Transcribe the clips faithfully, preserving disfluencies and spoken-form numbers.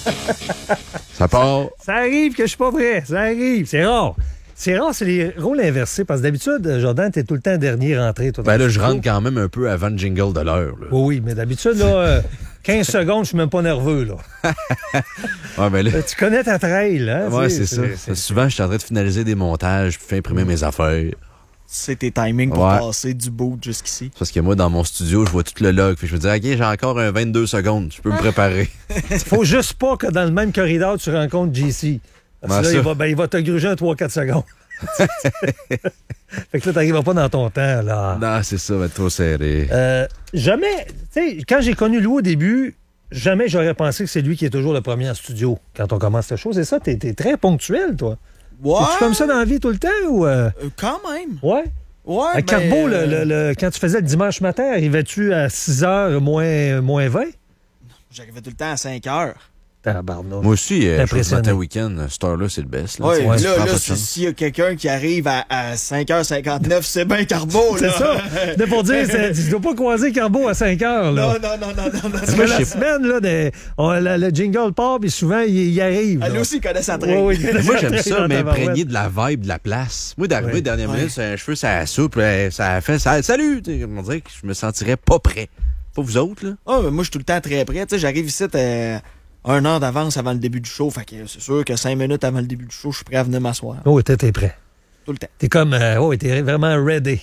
Ça part. Ça, ça arrive que je suis pas prêt. Ça arrive. C'est rare. C'est rare, c'est les rôles inversés. Parce que d'habitude, Jordan, t'es tout le temps dernier rentré. Toi, ben là, je rentre quand même un peu avant le jingle de l'heure. Là. Oui, oui, mais d'habitude, là, euh, quinze secondes, je suis même pas nerveux, là. ouais, ben là... Tu connais ta trail, hein? Ouais, c'est, c'est ça. C'est... Souvent, je suis en train de finaliser des montages, puis faire imprimer mmh. mes affaires. C'est tes timings pour ouais. passer du bout jusqu'ici. Parce que moi, dans mon studio, je vois tout le log. Puis je me dis, OK, j'ai encore un vingt-deux secondes. Je peux me préparer. Faut juste pas que dans le même corridor, tu rencontres J C. Parce que là, il va, ben, il va te gruger un trois quatre secondes. Fait que là, t'arrives pas dans ton temps, là. Non, c'est ça, va être trop serré. Euh, jamais, tu sais, quand j'ai connu Lou au début, jamais j'aurais pensé que c'est lui qui est toujours le premier en studio quand on commence cette chose. C'est ça, t'es, t'es très ponctuel, toi. Ouais. Es-tu comme ça dans la vie tout le temps ou. Euh... Euh, quand même. Ouais. Ouais. À ben, Carbeau, euh... le, le, le, quand tu faisais le dimanche matin, arrivais-tu à six heures moins, moins vingt? J'arrivais tout le temps à cinq heures. Tabarnouche. Moi aussi, euh, je matin week-end, cette heure-là, c'est le best. Là, ouais, ouais, là, là s'il y a quelqu'un qui arrive à, à cinq heures cinquante-neuf, c'est bien Carbeau, là. C'est ça. C'est pour dire, c'est, tu ne dois pas croiser Carbeau à cinq heures, là. Non, non, non, non, non. non Parce que la semaine, là, de, on, la, le jingle part, puis souvent, il, il arrive. Elle aussi connaît sa traîne. Oui, oui, moi, j'aime ça, m'imprégner de la vibe de la place. Moi, d'arriver oui. dernière minute, ouais. un cheveu, ça soupe, ça fait ça. Salut! On dirait que je me sentirais pas prêt. Pas vous autres, là? Ah, oh, moi, je suis tout le temps très prêt. Tu sais, j'arrive ici, euh, un heure d'avance avant le début du show. Fait que c'est sûr que cinq minutes avant le début du show, je suis prêt à venir m'asseoir. Oh, t'es, t'es prêt. Tout le temps. T'es comme, euh, oh, t'es vraiment ready.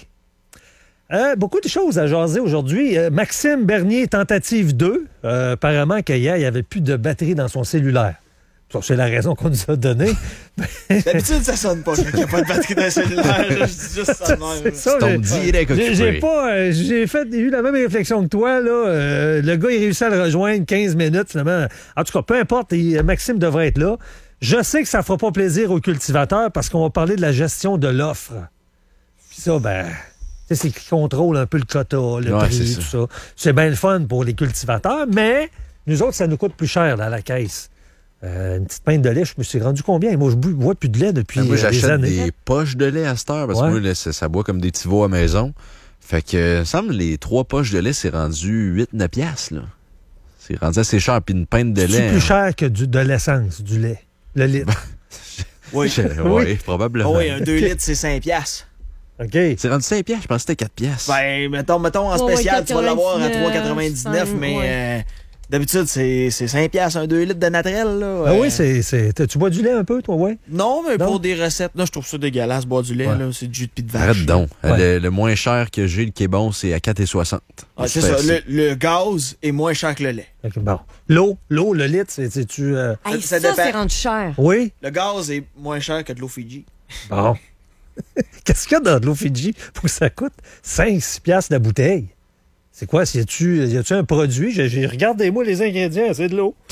Euh, beaucoup de choses à jaser aujourd'hui. Euh, Maxime Bernier, tentative deux. Euh, apparemment qu'hier, il n'y avait plus de batterie dans son cellulaire. Ça, c'est la raison qu'on nous a donnée. D'habitude, ça sonne pas. Il n'y a pas de batterie dans le cellulaire. Je dis juste ça de même. C'est ça, c'est ton direct j'ai, j'ai pas, euh, j'ai fait, j'ai eu la même réflexion que toi, là. Euh, le gars, il réussit à le rejoindre quinze minutes, finalement. En tout cas, peu importe, il, Maxime devrait être là. Je sais que ça fera pas plaisir aux cultivateurs parce qu'on va parler de la gestion de l'offre. Puis ça, ben, c'est qui contrôle un peu le quota, le ouais, prix, tout ça. C'est bien le fun pour les cultivateurs, mais nous autres, ça nous coûte plus cher dans la caisse. Euh, une petite pinte de lait, je me suis rendu combien? Moi, je ne bois plus de lait depuis moi, euh, j'achète des années. des poches de lait à cette heure parce ouais. que moi, là, ça, ça boit comme des petits veaux à maison. Fait que, euh, il semble les trois poches de lait, c'est rendu huit neuf piastres, là. C'est rendu assez cher. Puis une pinte de c'est lait... C'est plus cher que du, de l'essence, du lait. Le litre. oui. oui, oui, probablement. Oh oui, un deux litres, c'est cinq piastres. OK. C'est rendu cinq piastres, je pensais que c'était quatre piastres. Ben, mettons, mettons en spécial, oh, tu vas l'avoir à trois quatre-vingt-dix-neuf, mais... Ouais. Euh, D'habitude, c'est, c'est cinq piastres, un deux litres de naturel. Là, ah euh... oui, c'est, c'est... Tu bois du lait un peu, toi, ouais? Non, mais non? Pour des recettes, là, je trouve ça dégueulasse, boire du lait. Ouais. Là, c'est du jus de pis de vache. Arrête donc. Ouais. Le, le moins cher que j'ai, le qui est bon, c'est à quatre soixante. Ah, c'est ça. Le, le gaz est moins cher que le lait. Okay, bon. L'eau, l'eau, le litre, c'est... c'est-tu, euh... hey, ça, ça, ça c'est rendu cher. Oui? Le gaz est moins cher que de l'eau Fiji. Bon. Qu'est-ce qu'il y a dans de l'eau Fiji pour que ça coûte cinq six piastres la bouteille? C'est quoi? Y a-tu, y a-tu un produit? J'ai, j'ai, regardez-moi les ingrédients, c'est de l'eau.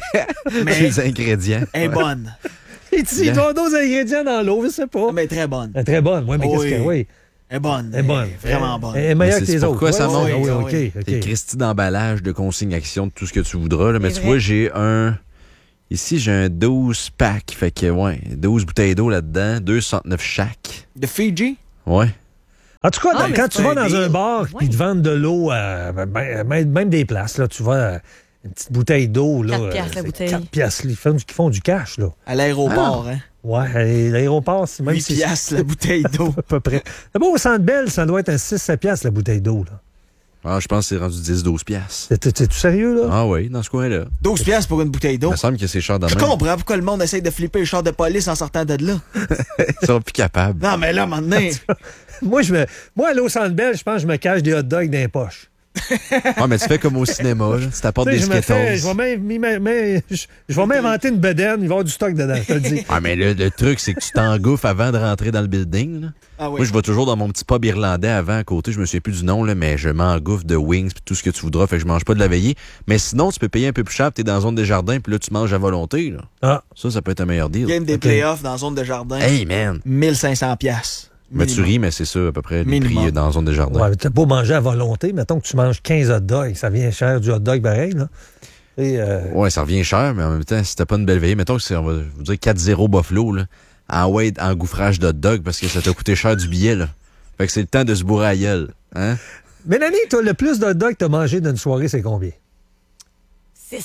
Mais les ingrédients. Elle est bonne. Il y a d'autres ingrédients dans l'eau, je sais pas. Mais très bonne. Elle est très bonne, oui, mais oui. qu'est-ce que... Oui. Elle est bonne. Elle est bonne. Elle est vraiment bonne. Elle est meilleure que les autres. Pourquoi ça monte? Oui, oui, oui, oui. OK. T'es Christy d'emballage, de consignation, de tout ce que tu voudras. Là. Mais tu vrai. vois, j'ai un... Ici, j'ai un douze pack. Fait que, ouais, douze bouteilles d'eau là-dedans. deux soixante-neuf chaque. De Fiji? Ouais. En tout cas, ah, quand tu vas dans un bar et ouais. ils te vendent de l'eau, euh, ben, même, même des places, là, tu vois, euh, une petite bouteille d'eau. Là, quatre piastres la bouteille. quatre piastres, ils font, ils font du cash. Là. À l'aéroport, ah, hein? Ouais, l'aéroport, c'est même huit piastres la bouteille d'eau. À peu près. D'abord, au Centre Bell, ça doit être un six sept piastres la bouteille d'eau. Là. Ah, je pense que c'est rendu dix douze piastres. T'es, t'es, t'es sérieux, là? Ah oui, dans ce coin-là. douze piastres pour une bouteille d'eau. Il me semble que c'est cher dans Je comprends pourquoi le monde essaye de flipper les chars de police en sortant de là. Ils sont plus capables. Non, mais là, maintenant... moi, je me... moi, aller au Centre Bell, je pense que je me cache des hot dogs dans les poches. Ah, mais tu fais comme au cinéma, là. Tu t'apportes des Skittles. Je vais même, même, même, je, je vais m'inventer une bedaine, il va y avoir du stock dedans, je te le dis. Ah, mais le, le truc, c'est que tu t'engouffes avant de rentrer dans le building, là. Ah, oui. Moi, je vais toujours dans mon petit pub irlandais avant, à côté, je me souviens plus du nom, là, mais je m'engouffre de wings puis tout ce que tu voudras, fait que je mange pas de la veillée. Mais sinon, tu peux payer un peu plus cher, t'es dans la zone des jardins, puis là, tu manges à volonté, là. Ah. Ça, ça peut être un meilleur deal. Game des okay. playoffs dans la zone de jardin. Hey, man! mille cinq cents piastres. Mais tu ris, mais c'est ça, à peu près, les Minimum. prix dans la zone des jardins. Ouais, t'as pas manger à volonté. Mettons que tu manges quinze hot dogs, ça vient cher du hot dog pareil, là. Et, euh... Ouais, ça revient cher, mais en même temps, si t'as pas une belle veillée, mettons que c'est, on va vous dire quatre zéro Buffalo, là, en ouais, engouffrage d'hot dog, parce que ça t'a coûté cher du billet, là. Fait que c'est le temps de se bourrer à gueule, hein? Mélanie, toi, le plus d'hot dog que t'as mangé d'une soirée, c'est combien? Six.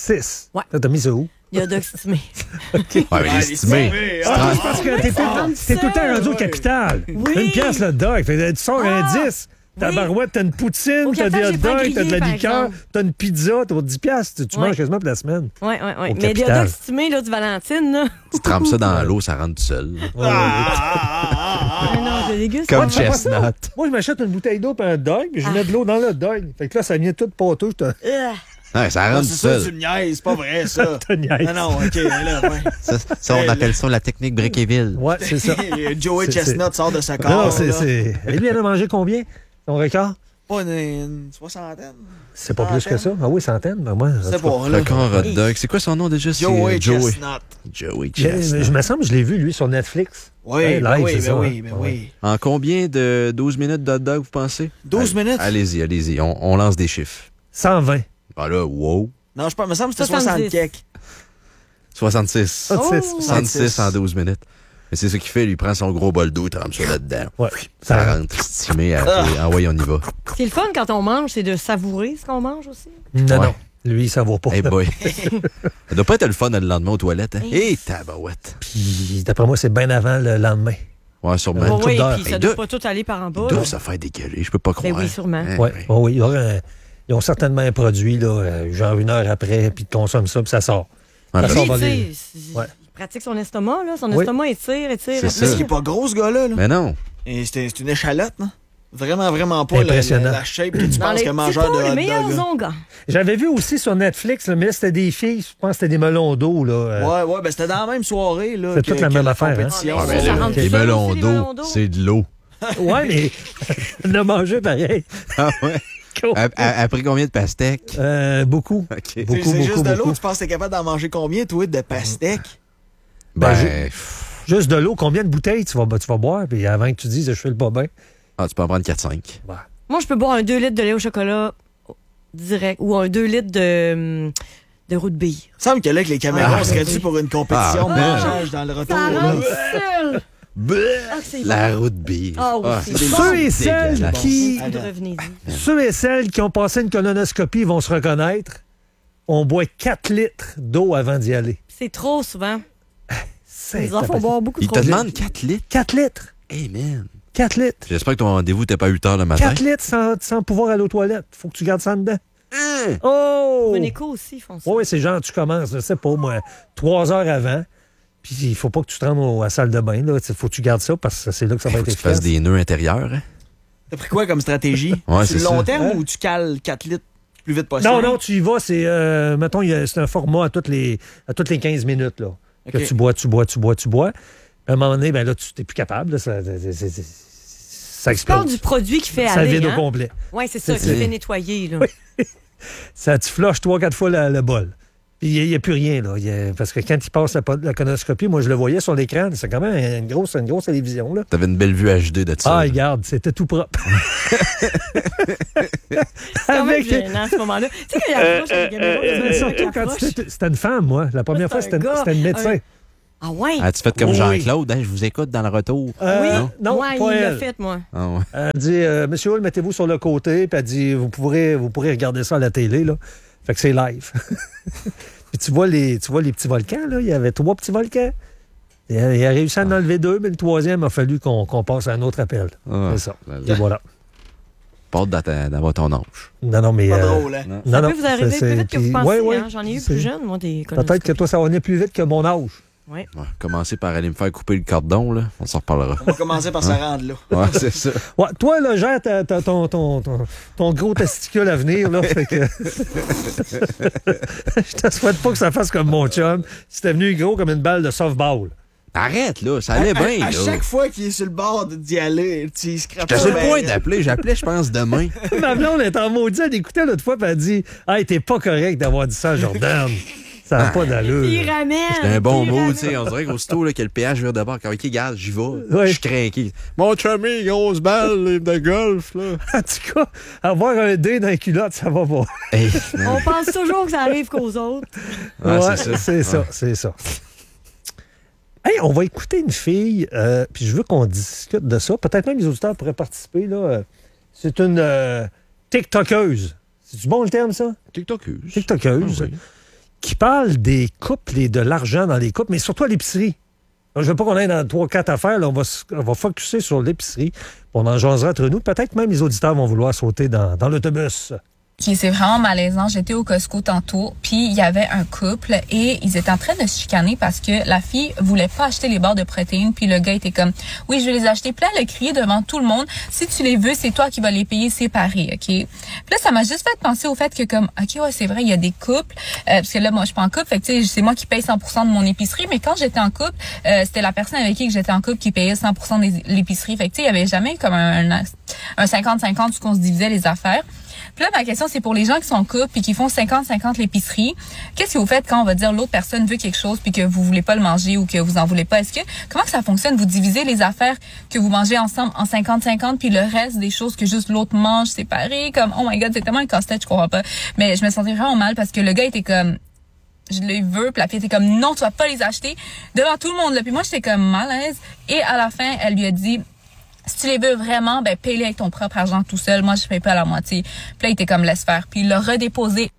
six. Ouais. T'as mis ça où? Il y a d'estimé. Ouais, mais Ah, les les estimés. estimés, Ah, ah, c'est parce que t'es tout, Ah, t'es tout le temps rendu au ouais. capital. Oui. Une pièce le dog. Fait que tu sors Ah. un dix. Ta Oui. barouette, t'as une poutine, Au t'as des Capital, hot j'ai pas dogs, t'as de grillé, la par liqueur, exemple. t'as une pizza, t'as pour dix piastres. Tu, tu Ouais. manges quasiment pour la semaine. Oui, oui, oui. Au Mais les capital. hot dogs estimés là, du Valentine, là. Tu trempes ça dans l'eau, ça rentre tout seul. Ouais, Ah, non, je déguste. Comme moi. tu fais pas ça? chestnut. Moi, je m'achète une bouteille d'eau et un hot dog, puis je mets de l'eau dans le hot dog. Fait que là, ça vient tout pâteux. Je te Euh, Ouais, ça Ah, rentre c'est tout ça, tu seul. me niaises, c'est pas vrai, ça. te niaise. Non, non, OK, là, ouais. Ça, ça, on appelle ça la technique Brickeville. Ouais, c'est ça. Joey C'est- Chestnut sort de sa Non, corps. c'est. là. c'est... Et lui, elle a mangé combien? Ton record? Pas une, une soixantaine. C'est pas plus que ça. Ah oui, centaine. Ben moi, en C'est tout cas, pas, là. Le corps hot dog. C'est quoi son nom déjà? C'est Joey euh, Joey. Chestnut. Joey je, Chestnut. je me semble que je l'ai vu, lui, sur Netflix. Oui, Ouais, ben live, oui, c'est ben ça, oui, hein. ben oui. En combien de douze minutes d'hot dog, vous pensez? douze Allez- minutes? Allez-y, allez-y. On, on lance des chiffres. cent vingt. Ah là, wow. Non, je pense, me semble que c'était soixante-dix. soixante kek. soixante-six. Oh! soixante-six en douze minutes. Mais c'est ce qu'il fait, lui, il prend son gros bol d'eau, il trempe ça là-dedans. Ouais. Ça Ça rentre, estimé. Ah ouais, on y va. Ce qui est le fun quand on mange, c'est de savourer ce qu'on mange aussi. Non, Ouais. non. Lui, ça vaut pas. Hey boy. Ça doit pas être le fun le lendemain aux toilettes. Hein? Hey. Hey, tabarouette. Puis, d'après moi, c'est bien avant le lendemain. Ouais, sûrement. Une Oh, coupe oui, d'heure. puis Hey, ça doit deux- pas tout aller par en bas. D'où là. ça fait dégueuler? Je peux pas croire. Ben oui, sûrement. Hein? Oui, Ouais. oui, il y aura un- ils ont certainement un produit, là, euh, genre une heure après, puis tu consommes ça, puis ça sort. Ouais, Ça ben, sort Lui, dans tu les- sais, il Ouais. il pratique son estomac, là. Son Oui. estomac étire, étire, C'est étire. ça. Mais il est pas gros, ce gars-là. Là. Mais non. Et c'était c'est une échalote, non? Vraiment, vraiment pas la, Impressionnant. la, la shape que tu Dans penses les qu'un petits mangeur de pots, les hot meilleurs dog. là. ongans. J'avais vu aussi sur Netflix, là, mais là, c'était des filles, je pense que c'était des melons d'eau. Là, euh, Ouais, ouais, ben c'était dans la même soirée. là. C'est que- toute la que même affaire, hein? compétition. Ah, Ah, mais ben ça là, rentre les tout seul melons aussi, les melons d'eau, d'eau. c'est de l'eau. Ouais, mais on a mangé pareil. Ah ouais? A- a- Après combien de pastèques? Euh, beaucoup. OK. C'est Beaucoup, c'est juste beaucoup, de l'eau, beaucoup. tu penses que t'es capable d'en manger combien, toi, de pastèques? Ben, Ben, Juste de l'eau, combien de bouteilles tu vas, tu vas boire, puis avant que tu dises je fais le pas bien. ah, tu peux en prendre quatre cinq. Ouais. Moi, je peux boire un deux litres de lait au chocolat direct ou un deux litres de, hum, de roux de bille. Il semble que là, que les caméras Ah. seraient dû pour une compétition Ah. de mangeage dans le retour. Ça là. rentre seul. Ah, que c'est La bon. route bière. Ah oui, c'est c'est bon. Ceux et celles dégueulasse. qui, Arrête. Revenez-y. ceux et celles qui ont passé une colonoscopie vont se reconnaître. On boit quatre litres d'eau avant d'y aller. C'est trop souvent. C'est Les enfants boivent beaucoup Il trop. te de lait. demande quatre litres. quatre litres. Hey, man. quatre litres. J'espère que ton rendez-vous t'es pas huit heures le matin. quatre litres sans, sans pouvoir aller aux toilettes. Faut que tu gardes ça en dedans. Hein? Oh! Mon écho aussi, ils font ça. Oui, oui, c'est genre, tu commences, je sais pas, moi, trois heures avant. Puis il faut pas que tu te rendes au- à la salle de bain. Il faut que tu gardes ça parce que c'est là que ça va Faut être que tu efficace. fasses des nœuds intérieurs. Hein? T'as pris quoi comme stratégie? Ouais, Sur c'est le long ça. terme Hein? ou tu cales quatre litres plus vite possible? Non, non, tu y vas, c'est, euh, mettons, il y a- c'est un format à toutes les, à toutes les quinze minutes, là. Que Ok. tu bois, tu bois, tu bois, tu bois. À un moment donné, ben là, tu n'es plus capable. Là, ça, c'est- c'est- c'est- ça Tu parles explose. du produit qui fait Ça aller. vide au hein? complet. Oui, c'est ça, qui C'est- fait nettoyer. Là. Ça, tu flushes trois, quatre fois la- le bol. Puis il n'y a, plus rien, là. Il y a- parce que quand il passe la, la colonoscopie, moi, je le voyais sur l'écran. C'est quand même une grosse, une grosse télévision, là. T'avais une belle vue H D de ça. Ah, là. regarde, c'était tout propre. C'est quand même Avec- gênant à ce moment-là. Tu sais, quand il approche la caméra, Mais il surtout quand c'était c'était une femme, moi. La première fois, c'est c'était un gars. c'était une médecin. Ah ouais? Ah, tu fais comme Oui. Jean-Claude, hein, je vous écoute dans le retour. Euh, oui, non? non, ouais, pas il l'a elle. fait, moi. Ah ouais. Elle dit, euh, Monsieur Hull, mettez-vous sur le côté. Puis elle dit, vous pourrez, vous pourrez regarder ça à la télé, là. Fait que c'est live. Puis tu vois, les, tu vois les petits volcans, là. Il y avait trois petits volcans. Il a, il a réussi à en enlever deux, mais le troisième, a fallu qu'on qu'on passe à un autre appel. Ah, C'est ça. là, là. Et voilà. Pas hâte d'atta- d'avoir ton âge. Non, non, mais. Pas euh, drôle, hein? non, Ça non, peut vous arriver c'est- plus vite que puis- vous pensez. ouais, ouais. hein. J'en ai eu C'est- plus jeune, moi, des Peut-être que toi, ça va venir plus vite que mon âge. Oui. Ouais, commencer par aller me faire couper le cordon, là. On s'en reparlera. On va commencer par se rendre là. Ouais, c'est ça. Ouais, toi, là, gère ta- ta- ton, ton, ton, ton gros testicule à venir, là. Fait que. Je te souhaite pas que ça fasse comme mon chum. C'était venu gros comme une balle de softball. Arrête, là, ça allait À- bien, à, là. chaque fois qu'il est sur le bord d'y aller, tu scrapes J'étais sur le point d'appeler. J'appelais, je pense, demain. Ma blonde est en maudit, elle écoutait l'autre fois, puis elle dit Hey, t'es pas correct d'avoir dit ça à Jordan. Ça n'a pas d'allure. Puis il ramène. C'était un bon puis il mot, ramène. tu sais. On dirait qu'aussitôt là, que le péage vient d'abord. Quand OK, garde, j'y vais. Ouais. Je suis craqué. Mon chummy, grosse balle de golf, là. En tout cas, avoir un dé dans les culottes, ça va pas. Hey, On pense toujours que ça arrive qu'aux autres. Ouais, Ouais, c'est ça. c'est ça, c'est ça. Hey, on va écouter une fille, euh, puis je veux qu'on discute de ça. Peut-être même les auditeurs pourraient participer. Là. Euh, C'est une euh, TikTokeuse. C'est du bon le terme, ça? TikTokeuse. TikTokeuse. Ah oui. qui parle des couples et de l'argent dans les couples, mais surtout à l'épicerie. Je ne veux pas qu'on aille dans trois, quatre affaires. Là, on va, on va focusser sur l'épicerie. On en jasera entre nous. Peut-être même les auditeurs vont vouloir sauter dans, dans l'autobus. Okay, c'est vraiment malaisant. J'étais au Costco tantôt, puis il y avait un couple et ils étaient en train de se chicaner parce que la fille voulait pas acheter les barres de protéines, puis le gars était comme « Oui, je vais les acheter. » Puis là, elle a crié devant tout le monde « Si tu les veux, c'est toi qui vas les payer séparés, OK? » Puis là, ça m'a juste fait penser au fait que comme « OK, ouais, c'est vrai, il y a des couples. Euh, » Parce que là, moi, je suis pas en couple, fait que tu sais, c'est moi qui paye cent pour cent de mon épicerie, mais quand j'étais en couple, euh, c'était la personne avec qui que j'étais en couple qui payait cent pour cent de l'épicerie. Fait que tu sais, il y avait jamais comme un, un cinquante cinquante où on se divisait les affaires. Puis là, ma question, c'est pour les gens qui sont en couple puis qui font cinquante cinquante l'épicerie. Qu'est-ce que vous faites quand on va dire l'autre personne veut quelque chose puis que vous voulez pas le manger ou que vous en voulez pas? Est-ce que, comment que ça fonctionne? Vous divisez les affaires que vous mangez ensemble en cinquante cinquante puis le reste des choses que juste l'autre mange séparées? Comme, oh my god, c'est tellement un casse-tête, je comprends pas. Mais je me sentais vraiment mal parce que le gars était comme, je les veux, puis la fille était comme, non, tu vas pas les acheter devant tout le monde, là. Puis moi, j'étais comme mal à l'aise. Et à la fin, elle lui a dit, si tu les veux vraiment, ben paye-les avec ton propre argent tout seul. Moi, je paye pas à la moitié. Puis là, il était comme laisse faire. Puis il l'a redéposé.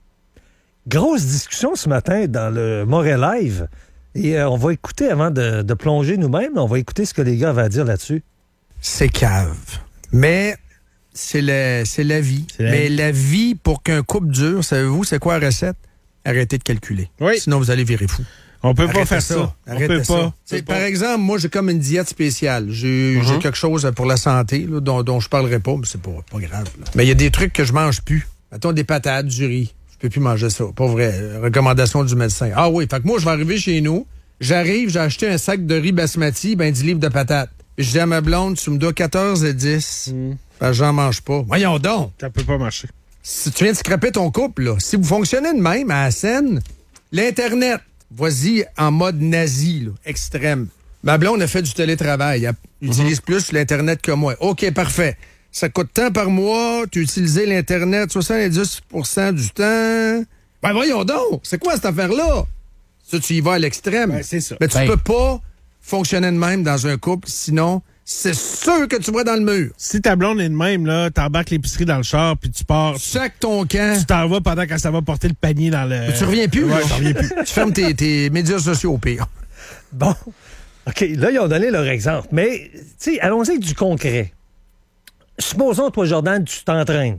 Grosse discussion ce matin dans le Montréal Live. Et euh, on va écouter, avant de, de plonger nous-mêmes, on va écouter ce que les gars avaient à dire là-dessus. C'est cave. Mais c'est, le, c'est la vie. C'est la Mais vie. la vie, pour qu'un couple dure, savez-vous, c'est quoi la recette? Arrêtez de calculer. Oui. Sinon, vous allez virer fou. On peut Arrêtez pas faire ça. On Arrêtez peut ça. pas. C'est, Peut pas. par exemple, moi, j'ai comme une diète spéciale. J'ai, Mhm. j'ai quelque chose pour la santé là, dont, dont je parlerai pas, mais c'est pas, pas grave. là. Mais il y a des trucs que je mange plus. Mettons des patates, du riz. Je peux plus manger ça. Pas vrai. Euh, Recommandation du médecin. Ah oui, fait que moi, je vais arriver chez nous. J'arrive, j'ai acheté un sac de riz basmati, ben dix livres de patates. Puis je dis à ma blonde, tu me dois quatorze et dix. Mm. Ben, j'en mange pas. Voyons donc. Ça peut pas marcher. Si tu viens de scraper ton couple, là, si vous fonctionnez de même à la scène, l'Internet, vas-y en mode nazi, là, extrême. Ma blonde a fait du télétravail. Elle utilise plus l'Internet que moi. OK, parfait. Ça coûte tant par mois, tu utilisé l'Internet soixante-dix pour cent du temps. Ben voyons donc, c'est quoi cette affaire-là? Ça, tu y vas à l'extrême. Ben, c'est ça. Mais tu Ben. peux pas fonctionner de même dans un couple, sinon, c'est sûr que tu vas dans le mur. Si ta blonde est de même, là, t'embarques l'épicerie dans le char, puis tu pars, Tu sacs ton camp. tu t'en vas pendant qu'elle s'en va porter le panier dans le... Tu reviens plus, Ouais, là. tu reviens plus. Tu fermes tes, tes médias sociaux au pire. Bon. OK, là, ils ont donné leur exemple. Mais, tu sais, allons-y avec du concret. Supposons, toi, Jordan, tu t'entraînes.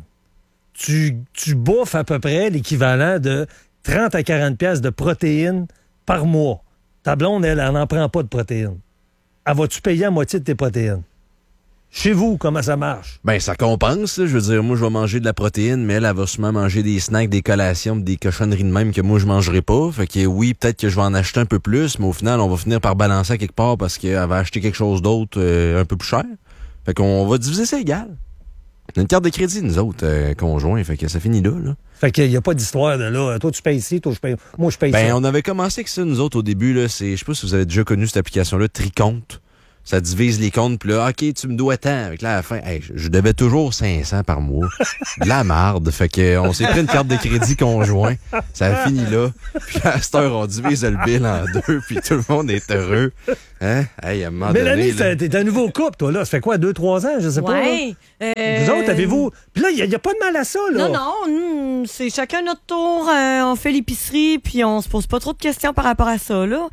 Tu, tu bouffes à peu près l'équivalent de trente à quarante piastres de protéines par mois. Ta blonde, elle, elle n'en prend pas de protéines. Elle va-tu payer à moitié de tes protéines? Chez vous, comment ça marche? Ben, ça compense, là. Je veux dire, moi, je vais manger de la protéine, mais elle, elle va sûrement manger des snacks, des collations, des cochonneries de même que moi, je mangerai pas. Fait que oui, peut-être que je vais en acheter un peu plus, mais au final, on va finir par balancer à quelque part parce qu'elle va acheter quelque chose d'autre euh, un peu plus cher. Fait qu'on va diviser ça égal. On a une carte de crédit, nous autres, euh, conjoints. Fait que ça finit là, là. Fait qu'il n'y a pas d'histoire de là. Toi, tu payes ici, toi, je paye. Moi, je paye Ben, ça. on avait commencé avec ça, nous autres, au début, là. C'est, je sais pas si vous avez déjà connu cette application-là, Tricompte. Ça divise les comptes, puis là, OK, tu me dois tant. Avec là, à la fin, hey, je, je devais toujours cinq cents par mois. De la marde. Fait que, on s'est pris une carte de crédit conjoint. Ça a fini là. Puis à cette heure, on divise le bill en deux, puis tout le monde est heureux. Hein? Hey, à un moment donné, Mélanie, là- t'es t'es un nouveau couple, toi, là. Ça fait quoi, deux, trois ans, je sais pas. là? Ouais. euh, Vous autres, avez-vous. Puis là, il n'y a, pas de mal à ça, là. Non, non, hmm, c'est chacun notre tour. euh, on fait l'épicerie, puis on se pose pas trop de questions par rapport à ça, là.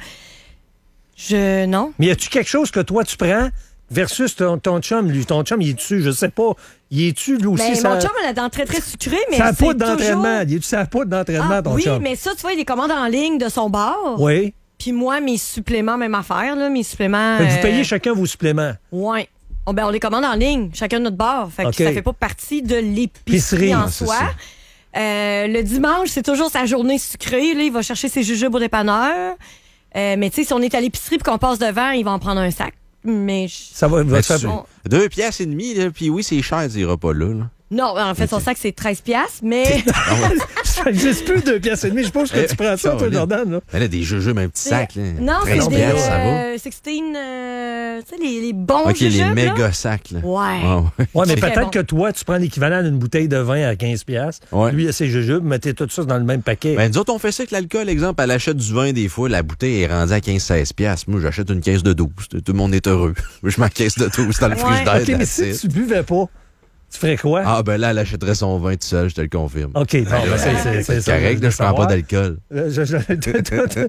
Je. Non. Mais y a-tu quelque chose que toi, tu prends versus ton, ton chum, lui? Ton chum, il est-tu, je sais pas, il est-tu, lui aussi, Ben, ça. mon chum, elle a la dent très, très sucrée, mais. Ça a c'est pas d'entraînement. toujours- Il est-tu sa poudre d'entraînement, Ah, ton oui, chum? mais ça, tu vois, il les commande en ligne de son bar. Oui. Puis moi, mes suppléments, même affaire, là, mes suppléments. Fait que vous euh, payez chacun vos suppléments. Ouais. Oh, ben, on les commande en ligne, chacun de notre bar. Fait que OK. ça fait pas partie de Épicerie, l'épicerie en c'est soi. ça. Euh, le dimanche, c'est toujours sa journée sucrée. Là, il va chercher ses jujubes au dépanneur. Euh, mais tu sais, si on est à l'épicerie et qu'on passe devant, il va en prendre un sac. Mais je- Ça va, va Ben, te tu- faire- Deux piastres et demi, là, puis oui, c'est cher, tu iras pas là, là. non, en fait, son sac, c'est treize piastres, mais Ça n'existe plus, deux piastres et demi. Je pense que Eh, tu prends ça, toi, Caroline. Jordan, là. Ben là, des jujubes, un petit sac, là. non, c'est treize des piastres, ça va. euh, seize, euh, tu sais, les, les bons OK, les jujubes, là. méga sacs, là. Ouais. Ah, ouais. Ouais, mais C'est très peut-être bon. que toi, tu prends l'équivalent d'une bouteille de vin à quinze piastres. Ouais. Lui, il a ses jujubes, mettez tout ça dans le même paquet. Ben, nous autres, on fait ça avec l'alcool. Exemple, elle achète du vin des fois, la bouteille est rendue à quinze seize piastres. Moi, j'achète une caisse de douze. Tout le monde est heureux. Moi, je mets une caisse de douze dans le Ouais. frigidaire. OK, mais that's si it. tu buvais pas, Tu ferais quoi? Ah, ben là, elle achèterait son vin tout seul, je te le confirme. OK, bon, ben, c'est, c'est, c'est ça. Correct, là, je prends pas d'alcool. Euh, je- je-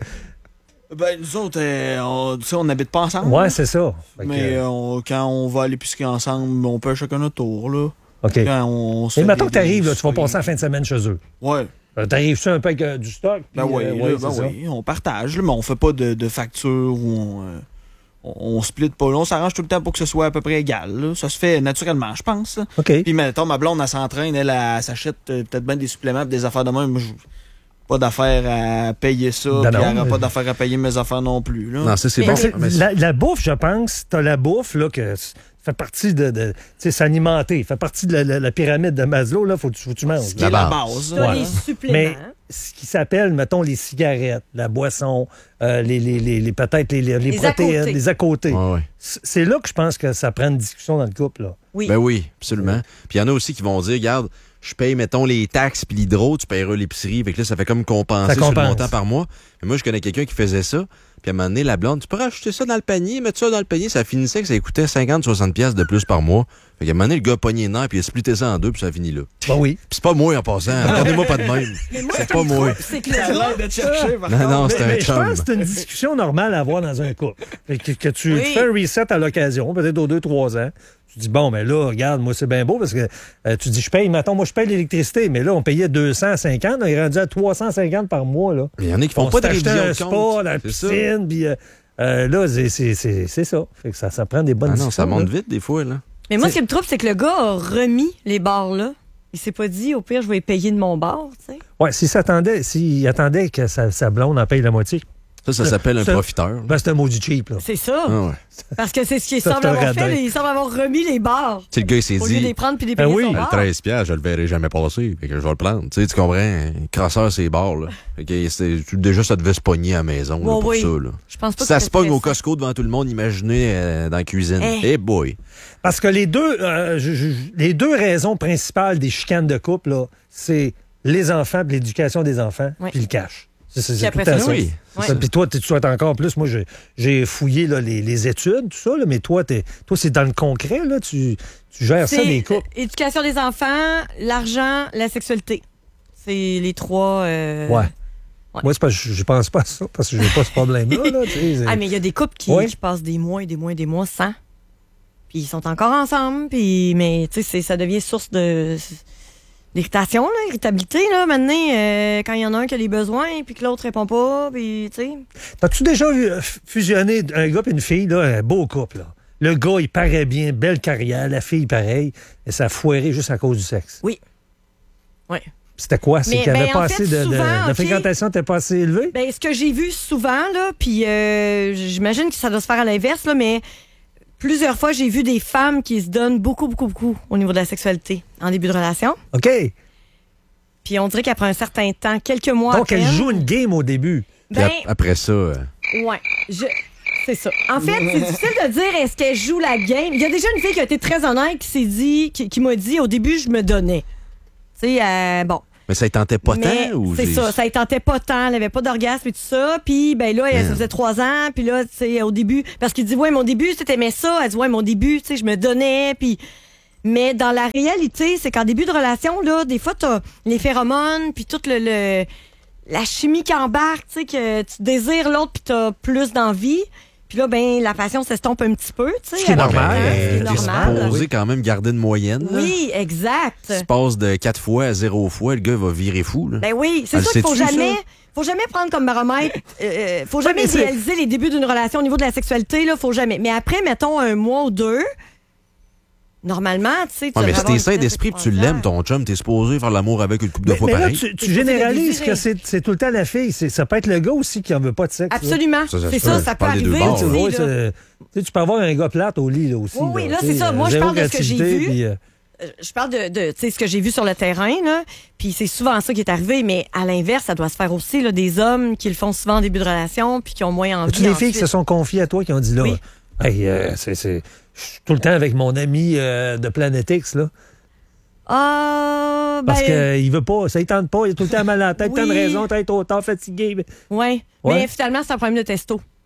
Ben, nous autres, euh, on, tu sais, on n'habite pas ensemble. ouais, c'est ça. Fait que, Mais euh, on- quand on va à l'épicerie ensemble, on peut chacun notre tour, là. OK. Quand on se Et fait mettons des- que t'arrives, des là, tu vas souliers. passer la fin de semaine chez eux. Ouais. Euh, T'arrives-tu un peu avec euh, du stock? Ben puis, oui, euh, là, ouais, ben c'est ça. oui, on partage, là, mais on fait pas de, de facture ou on, euh, on, on split pas. Là, on s'arrange tout le temps pour que ce soit à peu près égal. Là. Ça se fait naturellement, je pense. là. OK. Puis, mettons, ma blonde, elle s'entraîne, elle, elle, elle s'achète euh, peut-être bien des suppléments, pis des affaires de même. Moi, je- pas d'affaire à payer ça, Ben puis non, elle n'aura mais- pas d'affaire à payer mes affaires non plus. Là. Non, ça, c'est Mais bon. C'est- Mais c'est- la, la bouffe, je pense, t'as la bouffe, là, que ça fait partie de, de tu sais, s'alimenter, fait partie de la, la- la pyramide de Maslow, là, faut que tu, faut que tu manges. Ce qui là. est la base. base. T'as là. les suppléments. Mais ce qui s'appelle, mettons, les cigarettes, la boisson, euh, les, les, les, les- peut-être les, les, les Les protéines, à-côté. les à côté. Ouais, ouais. C'est là que je pense que ça prend une discussion dans le couple, là. Oui. Ben oui, absolument. Puis il y en a aussi qui vont dire, regarde, je paye, mettons, les taxes puis l'hydro, tu payeras l'épicerie. Fait que là, ça fait comme compenser Ça sur le compense. montant par mois. Mais moi, je connais quelqu'un qui faisait ça. Puis à un moment donné, la blonde, tu peux rajouter ça dans le panier, mettre ça dans le panier. Ça finissait que ça coûtait cinquante à soixante piastres de plus par mois. Fait qu'à un moment donné, le gars a pogné les nerfs puis il a splitté ça en deux puis ça finit là. Ben oui. Puis c'est pas moi en passant. Regardez-moi pas de même. Mais moi, C'est ce qui pas me moi. trouve, c'est que le Ça a gars, l'air de te chercher, par Non, contre. non, c'est Mais, un mais je pense chum. que c'est une discussion normale à avoir dans un couple. Fait Que, que tu, Oui. tu fais un reset à l'occasion, peut-être aux deux, trois ans. Tu dis, bon, mais là, regarde, moi, c'est bien beau parce que euh, tu dis, je paye, mettons, moi, je paye l'électricité, mais là, on payait deux cent cinquante, on est rendu à trois cent cinquante par mois, là. Il y en a qui font On pas de s'est acheté révision un de spa, compte. la C'est ça. piscine, puis euh, euh, là, c'est, c'est, c'est, c'est ça. Fait que ça, ça prend des bonnes Ah non, discussions. ça monte là. vite des fois, là. mais moi, C'est- ce qui me trouve, c'est que le gars a remis les bars là. Il s'est pas dit, au pire, je vais les payer de mon bar, tu sais. Ouais, s'il s'attendait, s'il attendait que sa, sa blonde en paye la moitié, Ça, ça s'appelle un c'est- profiteur. ben, c'est un maudit cheap, là. C'est ça. Ah ouais. Parce que c'est ce qu'il Ça, semble c'est un avoir radin. fait. là. Il semble avoir remis les bars. Tu sais, le gars, il s'est Au lieu de les dit, prendre puis de les Ben payer oui. son le bar. treize piastres, je le verrai jamais passer. Fait que je vais le prendre. Tu sais, tu comprends? Un crasseur, c'est barres, là. Fait que c'est- déjà, ça devait se pogner à la maison, là, Ouais, pour oui. ça, là. Je pense pas Ça que se pogne c'était au Costco devant tout le monde, imaginez euh, dans la cuisine. Eh. Eh boy! Parce que les deux, euh, je- je- les deux raisons principales des chicanes de couple, là, c'est les enfants, puis l'éducation des enfants, Ouais. puis le cash. C'est, c'est, Puis c'est après tout à ça, ça. oui. Ouais. Ça, puis toi, tu souhaites encore plus. Moi, j'ai, j'ai fouillé là, les, les études, tout ça, là, mais toi, t'es, toi, c'est dans le concret, là, tu, tu gères ça, C'est les couples. euh, éducation des enfants, l'argent, la sexualité. C'est les trois. euh, Ouais. Ouais. Moi, c'est pas, je, je pense pas à ça, parce que j'ai pas ce problème-là. Là, tu sais, c'est- Ah, mais il y a des couples qui, Ouais. qui passent des mois et des mois et des mois sans. Puis ils sont encore ensemble. Puis, mais tu sais, c'est- ça devient source de d'irritation, là, irritabilité, là, maintenant, euh, quand il y en a un qui a des besoins, puis que l'autre répond pas, puis tu sais. T'as-tu déjà vu, euh, fusionné un gars et une fille, là, un beau couple, là? Le gars, il paraît bien, belle carrière, la fille, pareil, et ça a foiré juste à cause du sexe. Oui. Oui. C'était quoi? C'est Mais, qu'il n'y avait ben, pas en assez fait, de, de- souvent, la ok. fréquentation n'était pas assez élevée? Ben, ce que j'ai vu souvent, là, puis euh, j'imagine que ça doit se faire à l'inverse, là, mais plusieurs fois, j'ai vu des femmes qui se donnent beaucoup, beaucoup, beaucoup au niveau de la sexualité en début de relation. OK. Puis on dirait qu'après un certain temps, quelques mois Donc, après... elle joue une game au début. Puis Ben, ap- après ça, euh, ouais. Je... C'est ça. En fait, c'est difficile de dire est-ce qu'elle joue la game. Il y a déjà une fille qui a été très honnête qui s'est dit, qui, qui m'a dit au début, je me donnais. Tu sais, euh, bon. mais ça ne tentait pas Mais tant? ou c'est j'ai- ça, ça ne tentait pas tant, elle avait pas d'orgasme et tout ça. Puis ben là, elle, ça faisait trois ans, puis là, tu sais, au début, parce qu'il dit ouais, mon début, c'était aimais ça. Elle dit ouais, mon début, tu sais, je me donnais, puis. Mais dans la réalité, c'est qu'en début de relation, là, des fois, t'as les phéromones, puis toute le, le la chimie qui embarque, tu sais, que tu désires l'autre, puis t'as plus d'envie. Puis là, ben, la passion s'estompe un petit peu, tu sais. Ce qui est avec le normal. temps, ce qui est Euh, T'es normal. supposé quand même garder une moyenne. là. Oui, exact. Tu passes de quatre fois à zéro fois, le gars va virer fou. Là. Ben oui, c'est Elle ça qu'il faut sait-tu, jamais, ça? faut jamais prendre comme baromètre. Euh, faut jamais mais c'est- réaliser les débuts d'une relation au niveau de la sexualité, là, faut jamais. Mais après, mettons un mois ou deux, normalement, tu sais, tu Ouais, mais vas si avoir t'es une sain vitesse d'esprit de et tu croisière. l'aimes, ton chum, t'es supposé faire l'amour avec une couple de Mais, fois mais là, pareil. tu, tu C'est généralises désirer. que c'est, c'est tout le temps la fille. C'est- ça peut être le gars aussi qui en veut pas de sexe. là. Absolument. Ça, ça C'est se ça, peut. ça Je peut parle des deux arriver bords, Tu aussi. vois, là. c'est- tu sais, tu peux avoir un gars plate au lit là, aussi. Oui, oui, là, c'est tu sais, ça. Moi, je zéro parle de ce que j'ai créativité, vu. puis, euh, Euh, Je parle de, de tu sais, ce que j'ai vu sur le terrain, là. Puis c'est souvent ça qui est arrivé, mais à l'inverse, ça doit se faire aussi, là, des hommes qui le font souvent en début de relation, puis qui ont moins envie. As-tu des filles ensuite. qui se sont confiées à toi qui ont dit là, Oui. hey, euh, c'est, c'est, je suis tout le temps avec mon ami euh, de Planète X, là, Ah, ben. parce qu'il veut pas, ça ne tente pas, il a tout le temps mal à la tête, Oui. tant de raisons, t'es trop tard, fatigué. mais- Ouais. Ouais. Mais finalement, c'est un problème de testo.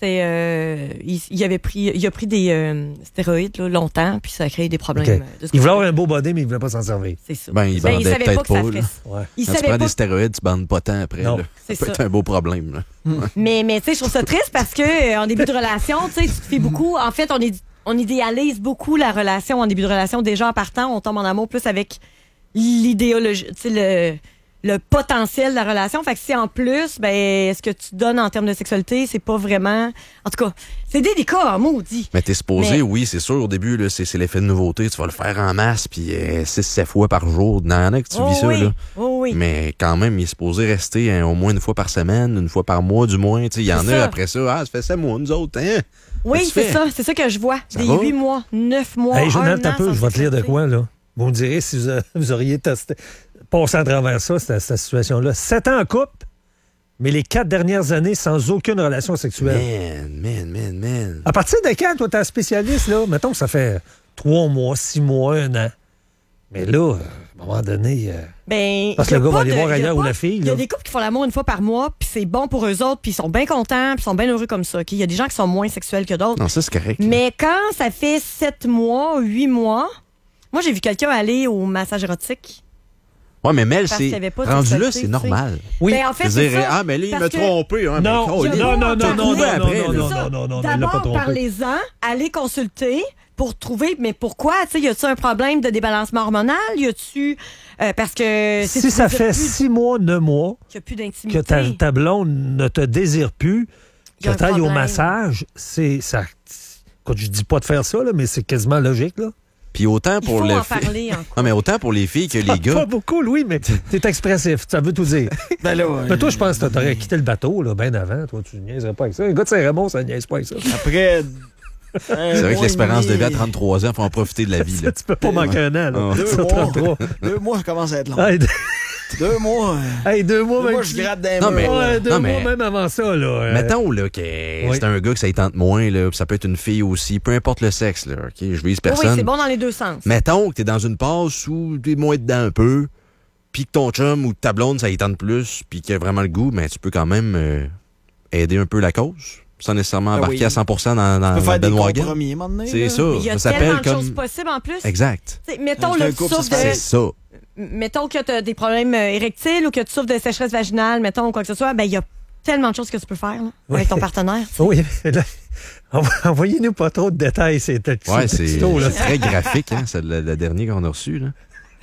c'était, euh, il, il avait pris, il a pris des euh, stéroïdes là, longtemps, puis ça a créé des problèmes. OK. euh, de ce Il voulait côté-là. avoir un beau body, mais il ne voulait pas s'en servir. C'est ça. Ben, il Ben, bandait savait peut-être pas que ça pas, ferait là. ça. Ouais. Il Quand tu savait prends pas. des stéroïdes, tu bandes pas tant après. Non. Là. C'est Ça peut ça. être un beau problème. Là. Mais, mais tu sais, je trouve ça triste parce que euh, en début de relation, tu sais, tu te fais beaucoup. En fait, on est, on idéalise beaucoup la relation en début de relation. Déjà en partant, on tombe en amour plus avec l'idéologie, tu sais, le, le potentiel de la relation. Fait que si en plus, ben, ce que tu donnes en termes de sexualité, c'est pas vraiment. En tout cas, c'est délicat, maudit. Mais t'es supposé, Mais- oui, c'est sûr, au début, là, c'est, c'est l'effet de nouveauté. Tu vas le faire en masse, puis euh, six sept fois par jour. Il y en a que tu Oh vis ça, oui. là. Oh oui. Mais quand même, il est supposé rester hein, au moins une fois par semaine, une fois par mois, du moins. Tu sais, il y en C'est a ça. après ça. Ah, ça fait ça, moi, nous autres, hein? Oui, Qu'est-ce que c'est tu fais? ça. C'est ça que je vois. Ça Des va? huit mois, neuf mois. Hey, Jonathan, un t'as an peu, sans je vais te lire de sexualité. quoi, là? Vous me direz si vous, a- vous auriez testé, passé à travers ça, cette, cette situation-là. Sept ans en couple, mais les quatre dernières années sans aucune relation sexuelle. Man, man, man, man. À partir de quand, toi, t'es un spécialiste, là? Mettons que ça fait trois mois, six mois, un an. Mais là, à un moment donné... euh, Ben, Parce que y a le gars va pas aller de- voir y a ailleurs pas- ou la fille, Il y a là. des couples qui font l'amour une fois par mois, puis c'est bon pour eux autres, puis ils sont bien contents, puis ils sont bien heureux comme ça. ok? Il y a des gens qui sont moins sexuels que d'autres. Non, ça, c'est correct. là. Mais quand ça fait sept mois, huit mois, moi, j'ai vu quelqu'un aller au massage érotique. Ouais, mais Mel, Parce qu'il y c'est avait pas de rendu là, sexualité, c'est tu sais. normal. Oui. Ben, en fait, Je c'est dirais, ça. ah, mais là, il Parce m'a que- trompé. Hein, Non, mais, Il y a non, beau non, en non, non, non, parler, après, non, là. non, c'est ça. non, non, non, il l'a pas D'abord, trompé. parlez-en, allez consulter pour trouver, mais pourquoi? Tu sais, y a-tu un problème de débalancement hormonal? Y a-tu. euh, parce que. Si ça fait six mois, neuf mois Qu'il n'y a plus que d'intimité. ta, ta blonde ne te désire plus, Il y a que un tu ailles au problème. massage, c'est ça. Écoute, je dis pas de faire ça, là, mais c'est quasiment logique, là. Puis autant Il pour faut le en fi- parler. En Non, mais autant pour les filles que les Pas gars. beaucoup, Louis, mais t'es expressif, ça veut tout dire. Ben là, Mais toi, je pense que t'aurais quitté le bateau, là, bien avant. Toi, tu niaiserais pas avec ça. Les gars de Saint-Raymond, ça niaise pas avec ça. après. C'est vrai que l'espérance de vie à trente-trois ans, faut en profiter de la vie. Là. Tu peux pas manquer un an, là. Ah. Deux Ça, mois. trente-trois. Deux mois, ça commence à être long. Hey, deux- Deux mois. euh, hey, deux mois, Deux même. mois, je gratte des Non, murs, mais- là. Ouais, deux Non, mois, mais- même avant ça, là. euh, Mettons là, que Oui. c'est un gars que ça y tente moins, là, puis ça peut être une fille aussi, peu importe le sexe, là, OK? Je vise Oui, personne. c'est bon dans les deux sens. Mettons que t'es dans une passe où t'es moins dedans un peu, puis que ton chum ou ta blonde, ça y tente plus, puis qu'il a vraiment le goût, mais tu peux quand même euh, aider un peu la cause, sans nécessairement Ben embarquer oui. à cent pour cent dans, dans, Tu peux dans faire le des bandwagon. compromis à un moment donné. C'est là. ça. Mais il y a Ça s'appelle tellement de comme... choses possibles en plus. Exact. Tu sais, mettons, C'est là, un tu couple, souffres ça se C'est de. ça. Mettons que tu as des problèmes euh, érectiles ou que tu souffres de sécheresse vaginale, mettons, ou quoi que ce soit, ben, il y a tellement de choses que tu peux faire, là, Oui. avec ton partenaire. Oui, là, envo- envoyez-nous pas trop de détails, c'est Ouais, c'est texto, là. c'est très graphique, hein, c'est le, le dernier qu'on a reçu, là.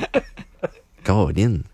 Caroline.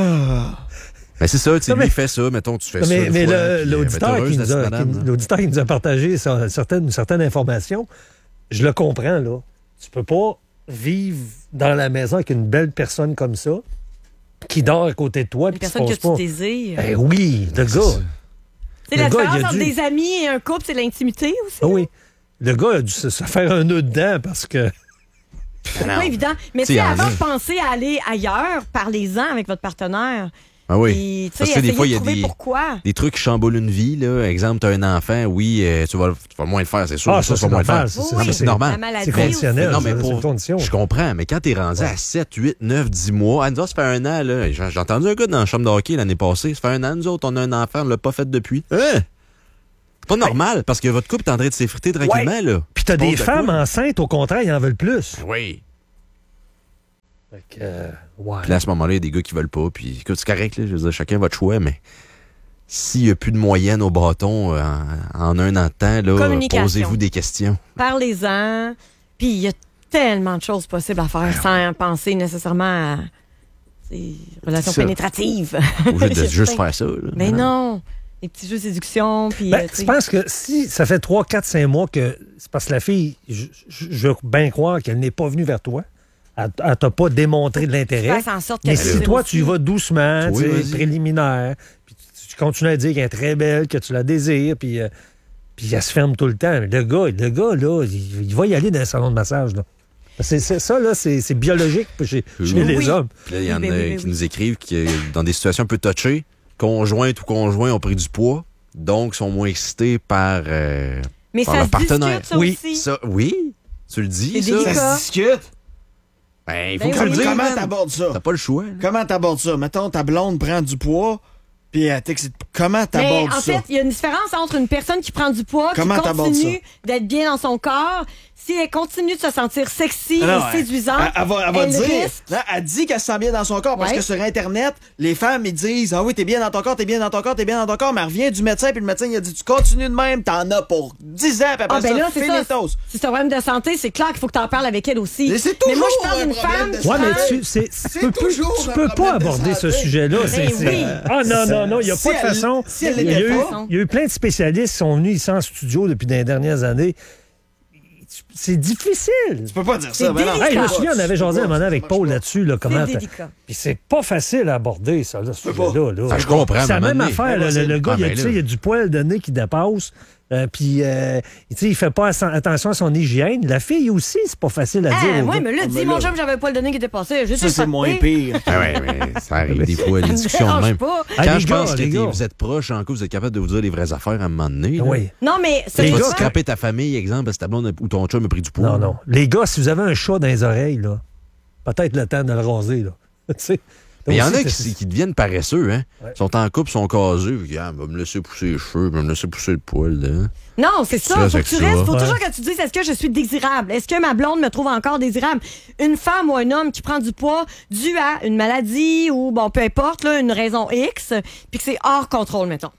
Mais c'est ça, tu sais, Non, mais- lui, il fait ça, mettons, tu fais Non, ça. mais une mais fois, le- puis, euh, l'auditeur ben, t'es qui, heureuse, nous a- la qui- madame, là. l'auditeur qui nous a partagé ça- certaines, une certaine information, je le comprends, là. Tu peux pas vivre dans la maison avec une belle personne comme ça, qui dort à côté de toi, Une puis qui se personne que pose tu pas. désires. Ben oui, le gars. C'est le la gars, il a différence entre dû- des amis et un couple, c'est l'intimité aussi. Ah oui. Le gars a dû se, se faire un nœud dedans parce que. C'est pas évident. Mais tu Tu sais, sais, y en avant a. de penser à aller ailleurs, parlez-en avec votre partenaire. Ah oui. Puis, tu Parce sais, que des essayez fois, il y de a trouver des, pourquoi. des trucs qui chamboulent une vie, là. Exemple, t'as un enfant, oui, euh, tu, vas, tu vas moins le faire, c'est sûr. Ah, ça, ça, tu vas c'est moins le normal. faire. ça, Oui, c'est- Non, mais ça, c'est normal. La maladie C'est aussi. conditionnel. Non, mais ça, c'est pour- une condition. Je comprends, mais quand t'es rendu à sept, huit, neuf, dix mois, ah, nous autres, ça fait un an, là. J'ai j'ai entendu un gars dans la chambre de hockey l'année passée. Ça fait un an, nous autres, on a un enfant, on l'a pas fait depuis. Hein? C'est pas normal, parce que votre couple est en train de s'effriter tranquillement, là. Puis t'as Tu des penses de femmes quoi? enceintes, au contraire, ils en veulent plus. Oui. Fait que, euh, ouais. Puis là, à ce moment-là, il y a des gars qui veulent pas. Puis écoute, c'est correct, là. Je veux dire, chacun votre choix, mais s'il n'y a plus de moyenne au bâton euh, en, en un an de temps, là, Communication. posez-vous des questions. Parlez-en. Puis il y a tellement de choses possibles à faire sans penser nécessairement à ces relations C'est ça. pénétratives. Au lieu Il y de a juste plein- faire ça. Là. Mais non. Les petits jeux de séduction. Puis, Ben, euh, tu tu sais. penses que si ça fait trois, quatre, cinq mois que c'est parce que la fille, je, je, je veux bien croire qu'elle n'est pas venue vers toi, elle, elle t'a pas démontré de l'intérêt. Fasse en sorte Mais qu'elle si désire toi, aussi. tu y vas doucement, Oui, tu sais, vas-y. préliminaire, puis tu, tu continues à dire qu'elle est très belle, que tu la désires, puis, euh, puis elle se ferme tout le temps. Le gars, le gars là, il, il va y aller dans un salon de massage. Là. C'est, c'est- ça, là, c'est, c'est biologique chez, chez Oui. les Oui. hommes. Puis là, il y en Ben a oui, ben qui oui. nous écrivent que dans des situations un peu touchées, conjointes ou conjoints ont pris du poids, donc sont moins excités par, euh, Mais par ça leur se partenaire. discute, ça Oui. aussi. Ça, oui, tu le dis, C'est ça. délicat. Ça se discute. Ben, il faut Ben que tu le oui. dises, Comment man. t'abordes ça? T'as pas le choix. là. Comment t'abordes ça? Mettons, ta blonde prend du poids. Puis elle t'excite. Comment Mais t'abordes en ça? fait, il y a une différence entre une personne qui prend du poids, Comment qui t'abordes continue d'être bien dans son corps. Si elle continue de se sentir sexy Ah non, et séduisante, Elle, elle va, elle va elle dire. risque- Non, elle dit qu'elle se sent bien dans son corps parce Ouais. que sur Internet, les femmes, ils disent ah oui, t'es bien dans ton corps, t'es bien dans ton corps, t'es bien dans ton corps. Mais elle revient du médecin, puis le médecin, il a dit tu continues de même, t'en as pour dix ans, puis après Ah, ben ça, là, c'est ça. finitos. Si c'est un problème de santé, c'est clair qu'il faut que tu en parles avec elle aussi. Mais c'est moi, je toujours parle un d'une problème femme. de qui Ouais, mais parle- tu, c'est, C'est tu peux, toujours tu un peux pas problème de aborder ce santé. sujet-là. C'est, Ben c'est- oui. Ah non, non, non, il n'y a Si pas de elle- façon. si elle il, y a l'était eu, pas. il y a eu plein de spécialistes qui sont venus ici en studio depuis les dernières années. C'est difficile. Tu peux pas dire C'est ça, ben non. délicat. Hey, je me souviens, on avait jasé un moment donné avec Ça marche Paul pas. là-dessus. Là, comment C'est t'as- délicat. Puis c'est pas facile à aborder, ça, là, ce peux pas. sujet-là. Là. Ah, je comprends, C'est la mais même à un affaire. moment là, donné- le, le gars, Ah, il, a, ben tu sais, là. il a du poil de nez qui dépasse. Euh, puis, euh, tu sais, il fait pas assen- attention à son hygiène. La fille aussi, c'est pas facile à dire. Ah, au ouais, gars. mais là, Ah, dis, mais mon là- chum, j'avais pas le donné qui était passé. Juste Ça, c'est moins pire. Ah ouais, mais ça arrive des fois, les discussions de dérange même. pas. Ah, Quand les je gars, pense que les t'es- gars. vous êtes proches, en couple, vous êtes capable de vous dire les vraies affaires à un moment donné. là. Oui. Non, mais Tu c'est Les vas gars- te scraper ta famille, exemple, parce que ta blonde a- ou ton chum a pris du poids. Non, non. Les gars, si vous avez un chat dans les oreilles, là, peut-être le temps de le raser. Là. Tu sais. Mais il y en Aussi, a qui, c'est- qui deviennent paresseux, hein. Ouais. Ils sont en couple, sont casés. Ils disent, ah, va me laisser pousser les cheveux, va me laisser pousser le poil, là. Non, c'est ça. Tu Faut restes que tu avec ça. restes. Faut Ouais. toujours que tu dises est-ce que je suis désirable? Est-ce que ma blonde me trouve encore désirable? Une femme ou un homme qui prend du poids dû à une maladie ou, bon, peu importe, là, une raison X, puis que c'est hors contrôle, mettons.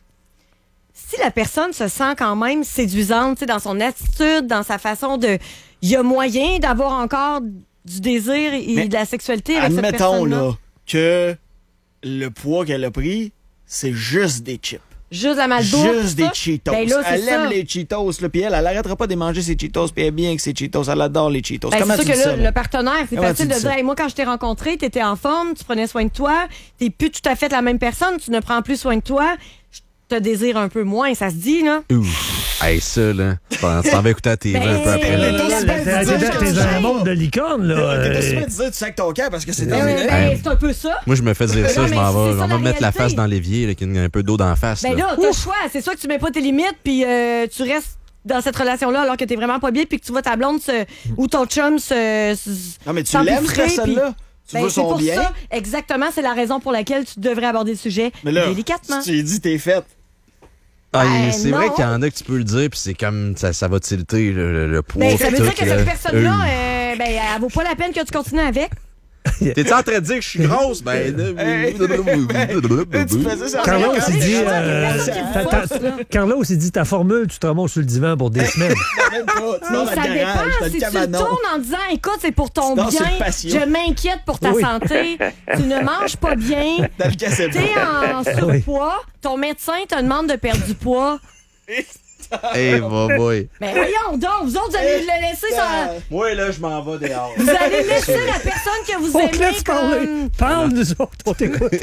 Si la personne se sent quand même séduisante, tu sais, dans son attitude, dans sa façon de. Il y a moyen d'avoir encore du désir et Mais de la sexualité avec cette Admettons, personne-là. là, que le poids qu'elle a pris, c'est juste des chips. Juste la malbouffe. Juste des ça. Cheetos. Ben là, c'est elle aime ça. les Cheetos, là, puis elle, elle arrêtera pas de manger ses Cheetos, puis elle est bien avec ses Cheetos. Elle adore les Cheetos. Ben, Comment c'est tu sûr dis que ça, là, là? le partenaire, c'est Comment facile tu de dis dire ça? hey, moi, quand je t'ai rencontré, tu étais en forme, tu prenais soin de toi, t'es plus tout à fait la même personne, tu ne prends plus soin de toi, je te désire un peu moins, ça se dit, là. Ouf. Hey, ça, là. Tu t'en tu t'en vas écouter à la T V un peu Ben, après. là, là. là, là, T'es- là, t'es- là, t'es- là, T'es là, dans un monde de licorne, là. T'étais euh, super dire tu sacs ton camp parce que c'est Ben, terminé. ben, c'est un peu ça. Moi, je me fais dire ça, Non, je mais m'en c'est vais. ça, On va la me mettre la réalité. face dans l'évier, là, qu'il y a un peu d'eau d'en face. Ben là. là, t'as le choix. C'est sûr que tu mets pas tes limites, puis euh, tu restes dans cette relation-là alors que t'es vraiment pas bien, puis que tu vois ta blonde se- ou ton chum se. se- Non, mais tu s'empiffrer, l'aimes, cette personne-là. Tu Ben, veux c'est son pour bien. ça, exactement, c'est la raison pour laquelle tu devrais aborder le sujet Mais là, délicatement. tu t'es dit, t'es faite. Ah, Ben, c'est vrai non. qu'il y en a que tu peux le dire, puis c'est comme ça, ça va tilter le, le, le poids. Ben, ça veut tout, dire que là. cette personne-là, Euh, euh, ben, elle vaut pas la peine que tu continues avec. T'es-tu en train de dire que je suis grosse? Ben. Tu faisais ça. Carlos, Quand il même, dit. quand euh, même, c'est ta- une ta- force, là. Carlos, il dit ta formule, tu te ramasses sur le divan pour des semaines. même pas. Tu vas dans Ça le garage, dépend. dans le Si tu le cabanon. tournes en disant, écoute, c'est pour ton Tu danses sur bien, le patio. je m'inquiète pour ta Oui. santé, tu ne manges pas bien, Dans le cassette. t'es en surpoids, ton médecin te demande de perdre du poids. Hey, boy, boy. Mais voyons donc, vous autres, vous allez le laisser sans... Moi, là, je m'en vais dehors. Vous allez laisser la personne que vous On te aimez laisse parler. comme... Parle, nous autres, on t'écoute.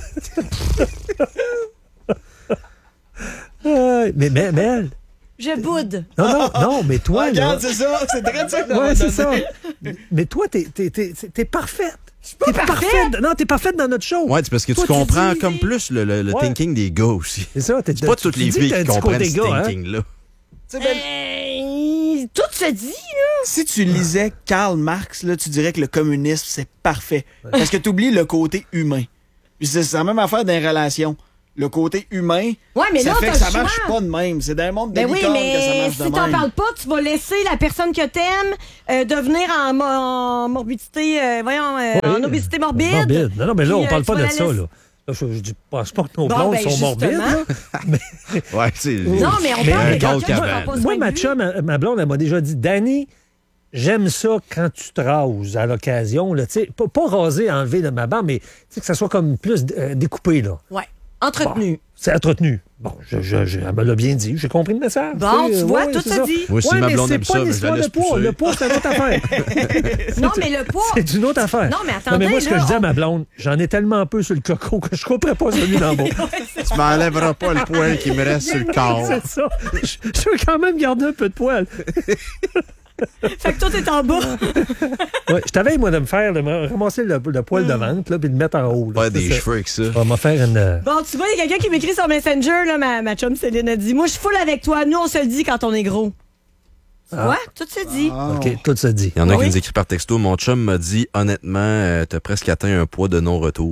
Euh, mais, mais, mais elle. Je boude. Non, non, non, mais toi, là. Regarde, c'est ça. C'est très ça que Ouais, c'est ça. Mais toi, t'es, t'es, t'es, t'es parfaite. T'es parfaite. Non, t'es parfaite dans notre show. Ouais, c'est parce que Toi, tu tu comprends dis- comme plus le, le, le Ouais. thinking des gars aussi. C'est ça. T'es, C'est pas tu- toutes tu les dis filles que t'as qui un petit comprennent côté ce gars, hein? thinking-là. Tu sais, ben, Euh, tout se dit, là. si tu lisais Karl Marx, là, tu dirais que le communisme, c'est parfait. Parce que tu oublies le côté humain. Puis c'est c'est la même affaire dans les relations. Le côté humain, Ouais, mais ça là, fait t'as que ça le marche choix. pas de même. C'est dans le monde de Ben oui, licorne que ça mais marche si de t'en même. parles pas, tu vas laisser la personne que t'aimes euh, devenir en, mo- en morbidité, euh, voyons, euh, Oui. en obésité morbide. Morbide. Non, non, mais là, Puis, on parle euh, pas tu de vas la ça, laisser- là. Là, je, je dis- pense pas que nos Bon, blondes ben, sont morbides, justement. là. Ouais, c'est. Non, mais on Mais parle un de quelqu'un gars qui qui prend avance. pas Moi, soin ma de lui. chum, ma, ma blonde, elle m'a déjà dit, Danny, j'aime ça quand tu te rases à l'occasion. Là, tu sais, pas, pas raser, enlever de ma barbe, mais tu sais, que ça soit comme plus euh, découpé. Là. Ouais. Entretenu. Bon, c'est entretenu. Bon, je, je, je- elle me l'a bien dit. J'ai compris le message. Bon, sais, tu euh, vois, ouais, tout c'est se ça. dit. Moi, si Ouais, ma mais blonde c'est aime pas ça, mais je la l'histoire laisse de poids. pousser. Le poids, c'est une autre affaire. Non, mais le poids. C'est une autre affaire. Non, mais Non, attendez, mais moi, ce que là, je dis à on- ma blonde, j'en ai tellement peu sur le coco que je couperais pas celui d'en bas. Tu m'enlèveras pas le poil qui me reste sur le corps. C'est ça. Je, je veux quand même garder un peu de poil. Fait que toi, t'es en bas. Ouais, je t'avais, moi, de me faire, de me ramasser le, le poil de ventre, là, puis de le mettre en haut. Là. Pas des C'est ça. cheveux avec ça. On va me faire une. euh, Bon, tu vois, il y a quelqu'un qui m'écrit sur Messenger, là, ma, ma chum Céline a dit, moi, je suis full avec toi. Nous, on se le dit quand on est gros. Tu vois? Tout se dit. OK, tout se dit. Il y en a Ah qui oui? nous écrivent par texto. Mon chum m'a dit, honnêtement, euh, t'as presque atteint un poids de non-retour.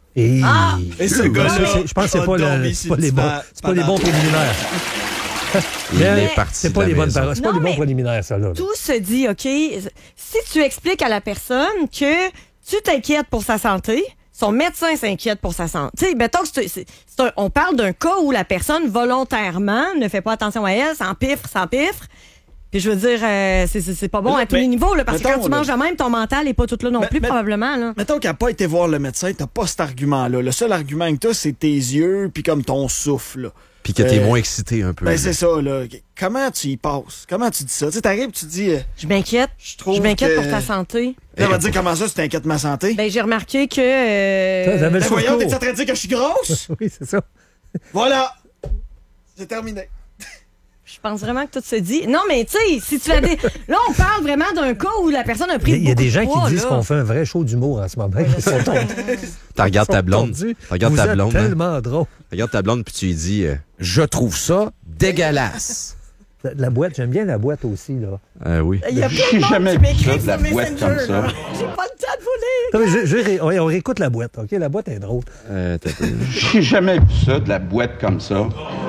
Et... Ah! Et ce Je gars-là pense que c'est- je pense que c'est a pas, dormi le, c'est sur pas les le bons, divan c'est pas les bons pendant- préliminaires. Il Mais est parti. C'est pas de la les bonnes maison. paroles. C'est pas Non, les bons mais- préliminaires, ça, là. Tout se dit, OK, si tu expliques à la personne que tu t'inquiètes pour sa santé, son médecin s'inquiète pour sa santé. Tu sais, mettons que c'est, c'est, c'est un- on parle d'un cas où la personne volontairement ne fait pas attention à elle, s'empiffre, s'empiffre. Puis je veux dire, euh, c'est, c'est, c'est pas bon Mais là, à tous mais- les niveaux, là, parce que mettons, quand tu là- manges de même, ton mental n'est pas tout là non Mais- plus, mais- probablement. Là. Mettons qu'il n'a pas été voir le médecin, t'as pas cet argument-là. Le seul argument que t'as, c'est tes yeux, puis comme ton souffle. Là. Puis que t'es Euh, moins excité un peu. Ben, là. c'est ça, là. Comment tu y passes? Comment tu dis ça? Tu sais, t'arrives, tu dis... euh, Je m'inquiète. Je trouve Je m'inquiète que- pour ta santé. Là, on va dire comment ça, tu t'inquiètes de ma santé? Ben, j'ai remarqué que... euh, Ça, ça avait le Ben voyons, secours. t'es en train de dire que je suis grosse? Oui, c'est ça. Voilà! C'est terminé. Je pense vraiment que tout se dit. Non, mais tu sais, si tu as des... Là, on parle vraiment d'un cas où la personne a pris Il y a, il y a beaucoup des gens de poids, qui disent là. qu'on fait un vrai show d'humour en ce moment. Ils sont tordus. Tu regardes Ils ta sont blonde. tordus. Tu regardes Vous ta êtes blonde. hein. tellement drôle. Regarde ta blonde, puis tu lui dis euh, je trouve ça dégueulasse. La, la boîte, j'aime bien la boîte aussi, là. Euh, oui. Il y a plein de monde qui m'écrit sur Messenger, là. J'ai pas le temps de vous lire. Non, mais je- je ré- on, on réécoute la boîte, OK? La boîte est drôle. Euh, t'as peu. J'ai jamais vu ça, de la boîte comme ça.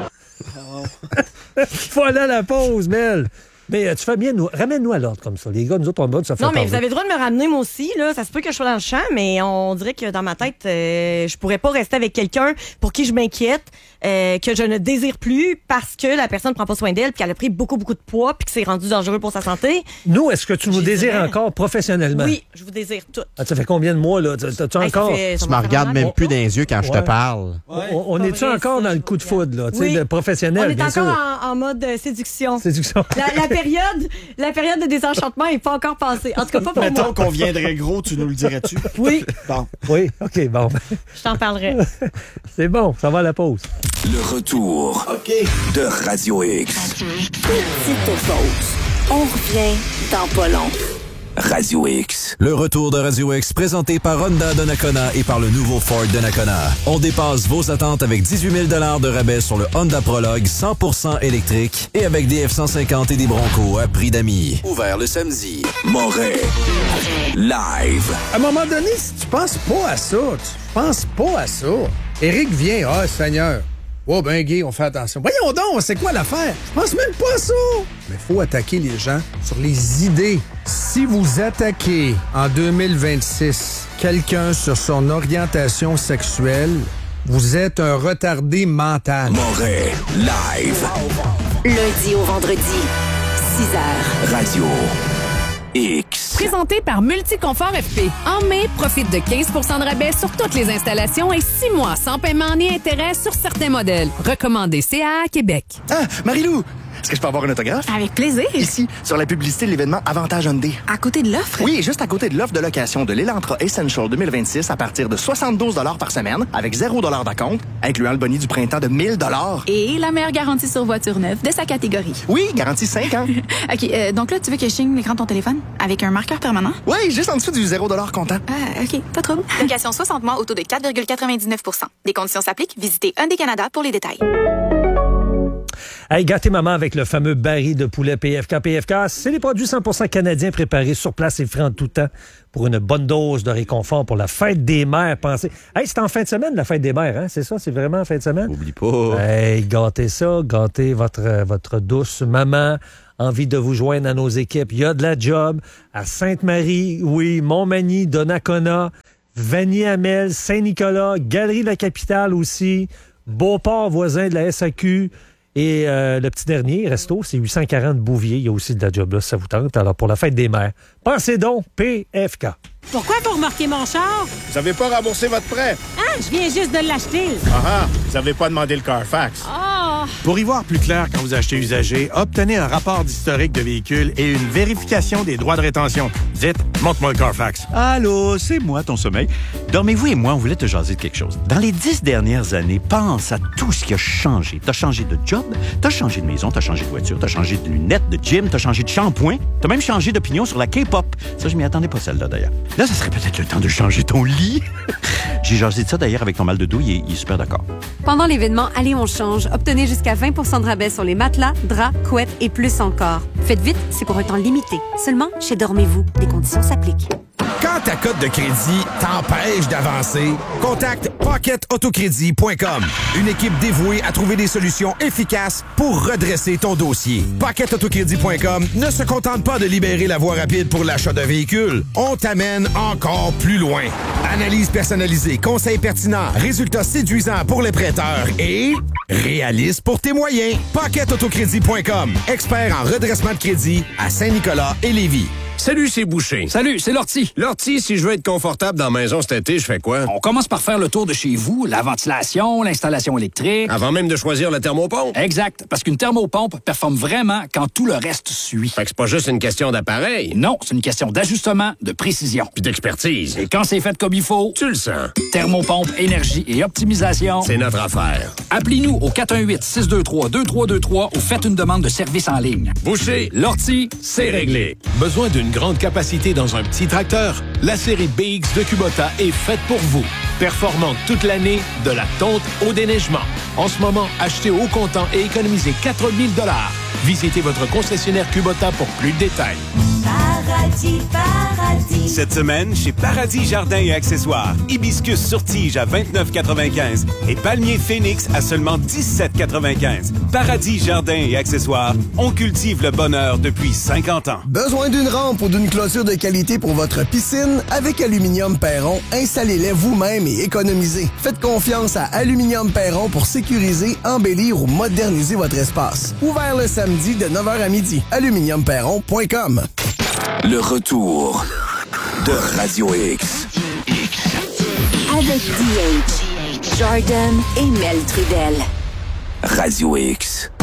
Voilà la pause, Mel. Mais euh, tu fais bien, nous, ramène-nous à l'ordre comme ça. Les gars, nous autres, on mode, ça fait Non, mais parler. vous avez le droit de me ramener, moi aussi. Là. Ça se peut que je sois dans le champ, mais on dirait que dans ma tête, euh, je pourrais pas rester avec quelqu'un pour qui je m'inquiète, euh, que je ne désire plus parce que la personne prend pas soin d'elle, puis qu'elle a pris beaucoup, beaucoup de poids, puis que c'est rendu dangereux pour sa santé. Nous, est-ce que tu nous Je désires dirais- encore professionnellement? Oui, je vous désire tout. Ah, ça fait combien de mois, là? T'as- T'as-tu Hey, ça encore... fait- ça Tu va me faire regardes un an. même plus dans les yeux quand je Ouais. te parle. On, on Pas est-tu vrai, encore ça, dans le je coup de vous foudre, là? Tu sais, Oui. de On professionnel, est bien encore sûr. en, en mode euh, séduction. Séduction. La, la période, la période de désenchantement n'est pas encore passée. En tout cas, pas pour Mettons moi. qu'on viendrait gros, tu nous le dirais-tu? Oui, Bon. Oui, OK, bon. je t'en parlerai. C'est bon, ça va à la pause. Le retour OK. de Radio X. Petite pause. On revient dans pas long. Radio X. Le retour de Radio X présenté par Honda Donnacona et par le nouveau Ford Donnacona. On dépasse vos attentes avec dix-huit mille dollars de rabais sur le Honda Prologue cent pour cent électrique et avec des F cent cinquante et des Bronco à prix d'amis. Ouvert le samedi. Moret. Live. À un moment donné, si tu penses pas à ça, tu penses pas à ça. Éric vient, ah, Seigneur. Oh, ben, gay, on fait attention. Voyons donc, c'est quoi l'affaire? Je pense même pas à ça. Mais faut attaquer les gens sur les idées. Si vous attaquez en deux mille vingt-six quelqu'un sur son orientation sexuelle, vous êtes un retardé mental. Moret. Live. Lundi au vendredi, six heures. Radio X. Présenté par Multiconfort F P. En mai, profite de quinze pour cent de rabais sur toutes les installations et six mois sans paiement ni intérêt sur certains modèles. Recommandé C A A Québec. Ah, Marilou! Est-ce que je peux avoir un autographe? Avec plaisir. Ici, sur la publicité de l'événement Avantage Hyundai. À côté de l'offre? Oui, juste à côté de l'offre de location de l'Elantra Essential deux mille vingt-six à partir de soixante-douze dollars par semaine, avec zéro dollar d'acompte, incluant le boni du printemps de mille dollars. Et la meilleure garantie sur voiture neuve de sa catégorie. Oui, garantie cinq ans. OK, euh, donc là, tu veux que je signe l'écran de ton téléphone avec un marqueur permanent? Oui, juste en dessous du zéro dollar comptant. Ah, OK, pas trop. Location soixante mois au taux de quatre virgule quatre-vingt-dix-neuf pour cent. Des conditions s'appliquent. Visitez Hyundai Canada pour les détails. Hey, gâtez maman avec le fameux baril de poulet P F K. P F K, c'est les produits cent pour cent canadiens préparés sur place et frais en tout temps pour une bonne dose de réconfort pour la fête des mères. Pensez. Hey, c'est en fin de semaine, la fête des mères, hein? C'est ça? C'est vraiment en fin de semaine? Oublie pas. Hey, gâtez ça, gâtez votre, euh, votre douce maman. Envie de vous joindre à nos équipes. Il y a de la job à Sainte-Marie, oui, Montmagny, Donnacona, Vanier-Hamel, Saint-Nicolas, Galerie de la Capitale aussi, Beauport, voisin de la S A Q. Et euh, le petit dernier, resto, c'est huit cent quarante Bouvier. Il y a aussi de la job là, si ça vous tente. Alors, pour la fête des mères, pensez donc P F K. Pourquoi vous remarquez mon char? Vous avez pas remboursé votre prêt. Ah, je viens juste de l'acheter. Ah ah, vous avez pas demandé le Carfax. Ah! Pour y voir plus clair quand vous achetez usagé, obtenez un rapport d'historique de véhicule et une vérification des droits de rétention. Dites, montre-moi le Carfax. Allô, c'est moi, ton sommeil. Dormez-vous et moi, on voulait te jaser de quelque chose. Dans les dix dernières années, pense à tout ce qui a changé. T'as changé de job, t'as changé de maison, t'as changé de voiture, t'as changé de lunettes, de gym, t'as changé de shampoing, t'as même changé d'opinion sur la K-pop. Ça, je m'y attendais pas, celle-là, d'ailleurs. Là, ça serait peut-être le temps de changer ton lit. J'ai jasé de ça, d'ailleurs, avec ton mal de dos, il est, il est super d'accord. Pendant l'événement Allez, on change, obtenez jusqu'à vingt pour cent de rabais sur les matelas, draps, couettes et plus encore. Faites vite, c'est pour un temps limité. Seulement chez Dormez-vous. Des conditions s'appliquent. Quand ta cote de crédit t'empêche d'avancer, contacte Pocket Autocrédit point com. Une équipe dévouée à trouver des solutions efficaces pour redresser ton dossier. Pocket Autocrédit point com ne se contente pas de libérer la voie rapide pour l'achat d'un véhicule. On t'amène encore plus loin. Analyse personnalisée, conseils pertinents, résultats séduisants pour les prêteurs et réaliste pour tes moyens. Pocket Autocrédit point com. Expert en redressement de crédit à Saint-Nicolas et Lévis. Salut, c'est Boucher. Salut, c'est Lortie. Lortie, si je veux être confortable dans la maison cet été, je fais quoi? On commence par faire le tour de chez vous, la ventilation, l'installation électrique. Avant même de choisir la thermopompe? Exact, parce qu'une thermopompe performe vraiment quand tout le reste suit. Fait que c'est pas juste une question d'appareil. Non, c'est une question d'ajustement, de précision. Puis d'expertise. Et quand c'est fait comme il faut... Tu le sens. Thermopompe, énergie et optimisation... C'est notre affaire. Appelez-nous au quatre un huit, six deux trois, deux trois deux trois ou faites une demande de service en ligne. Boucher, Lortie, c'est réglé. Besoin d'une grande capacité dans un petit tracteur? La série B X de Kubota est faite pour vous. Performante toute l'année, de la tonte au déneigement. En ce moment, achetez au comptant et économisez quatre mille dollars. Visitez votre concessionnaire Kubota pour plus de détails. Paradis, paradis. Cette semaine, chez Paradis Jardins et Accessoires, hibiscus sur tige à vingt-neuf quatre-vingt-quinze et palmier phénix à seulement dix-sept quatre-vingt-quinze. Paradis Jardins et Accessoires, on cultive le bonheur depuis cinquante ans. Besoin d'une rampe ou d'une clôture de qualité pour votre piscine? Avec Aluminium Perron, installez-les vous-même et économisez. Faites confiance à Aluminium Perron pour sécuriser, embellir ou moderniser votre espace. Ouvert le samedi de neuf heures à midi. aluminium perron point com. Le retour de Radio X. Avec D H, Jordan et Mel Trudel. Radio X.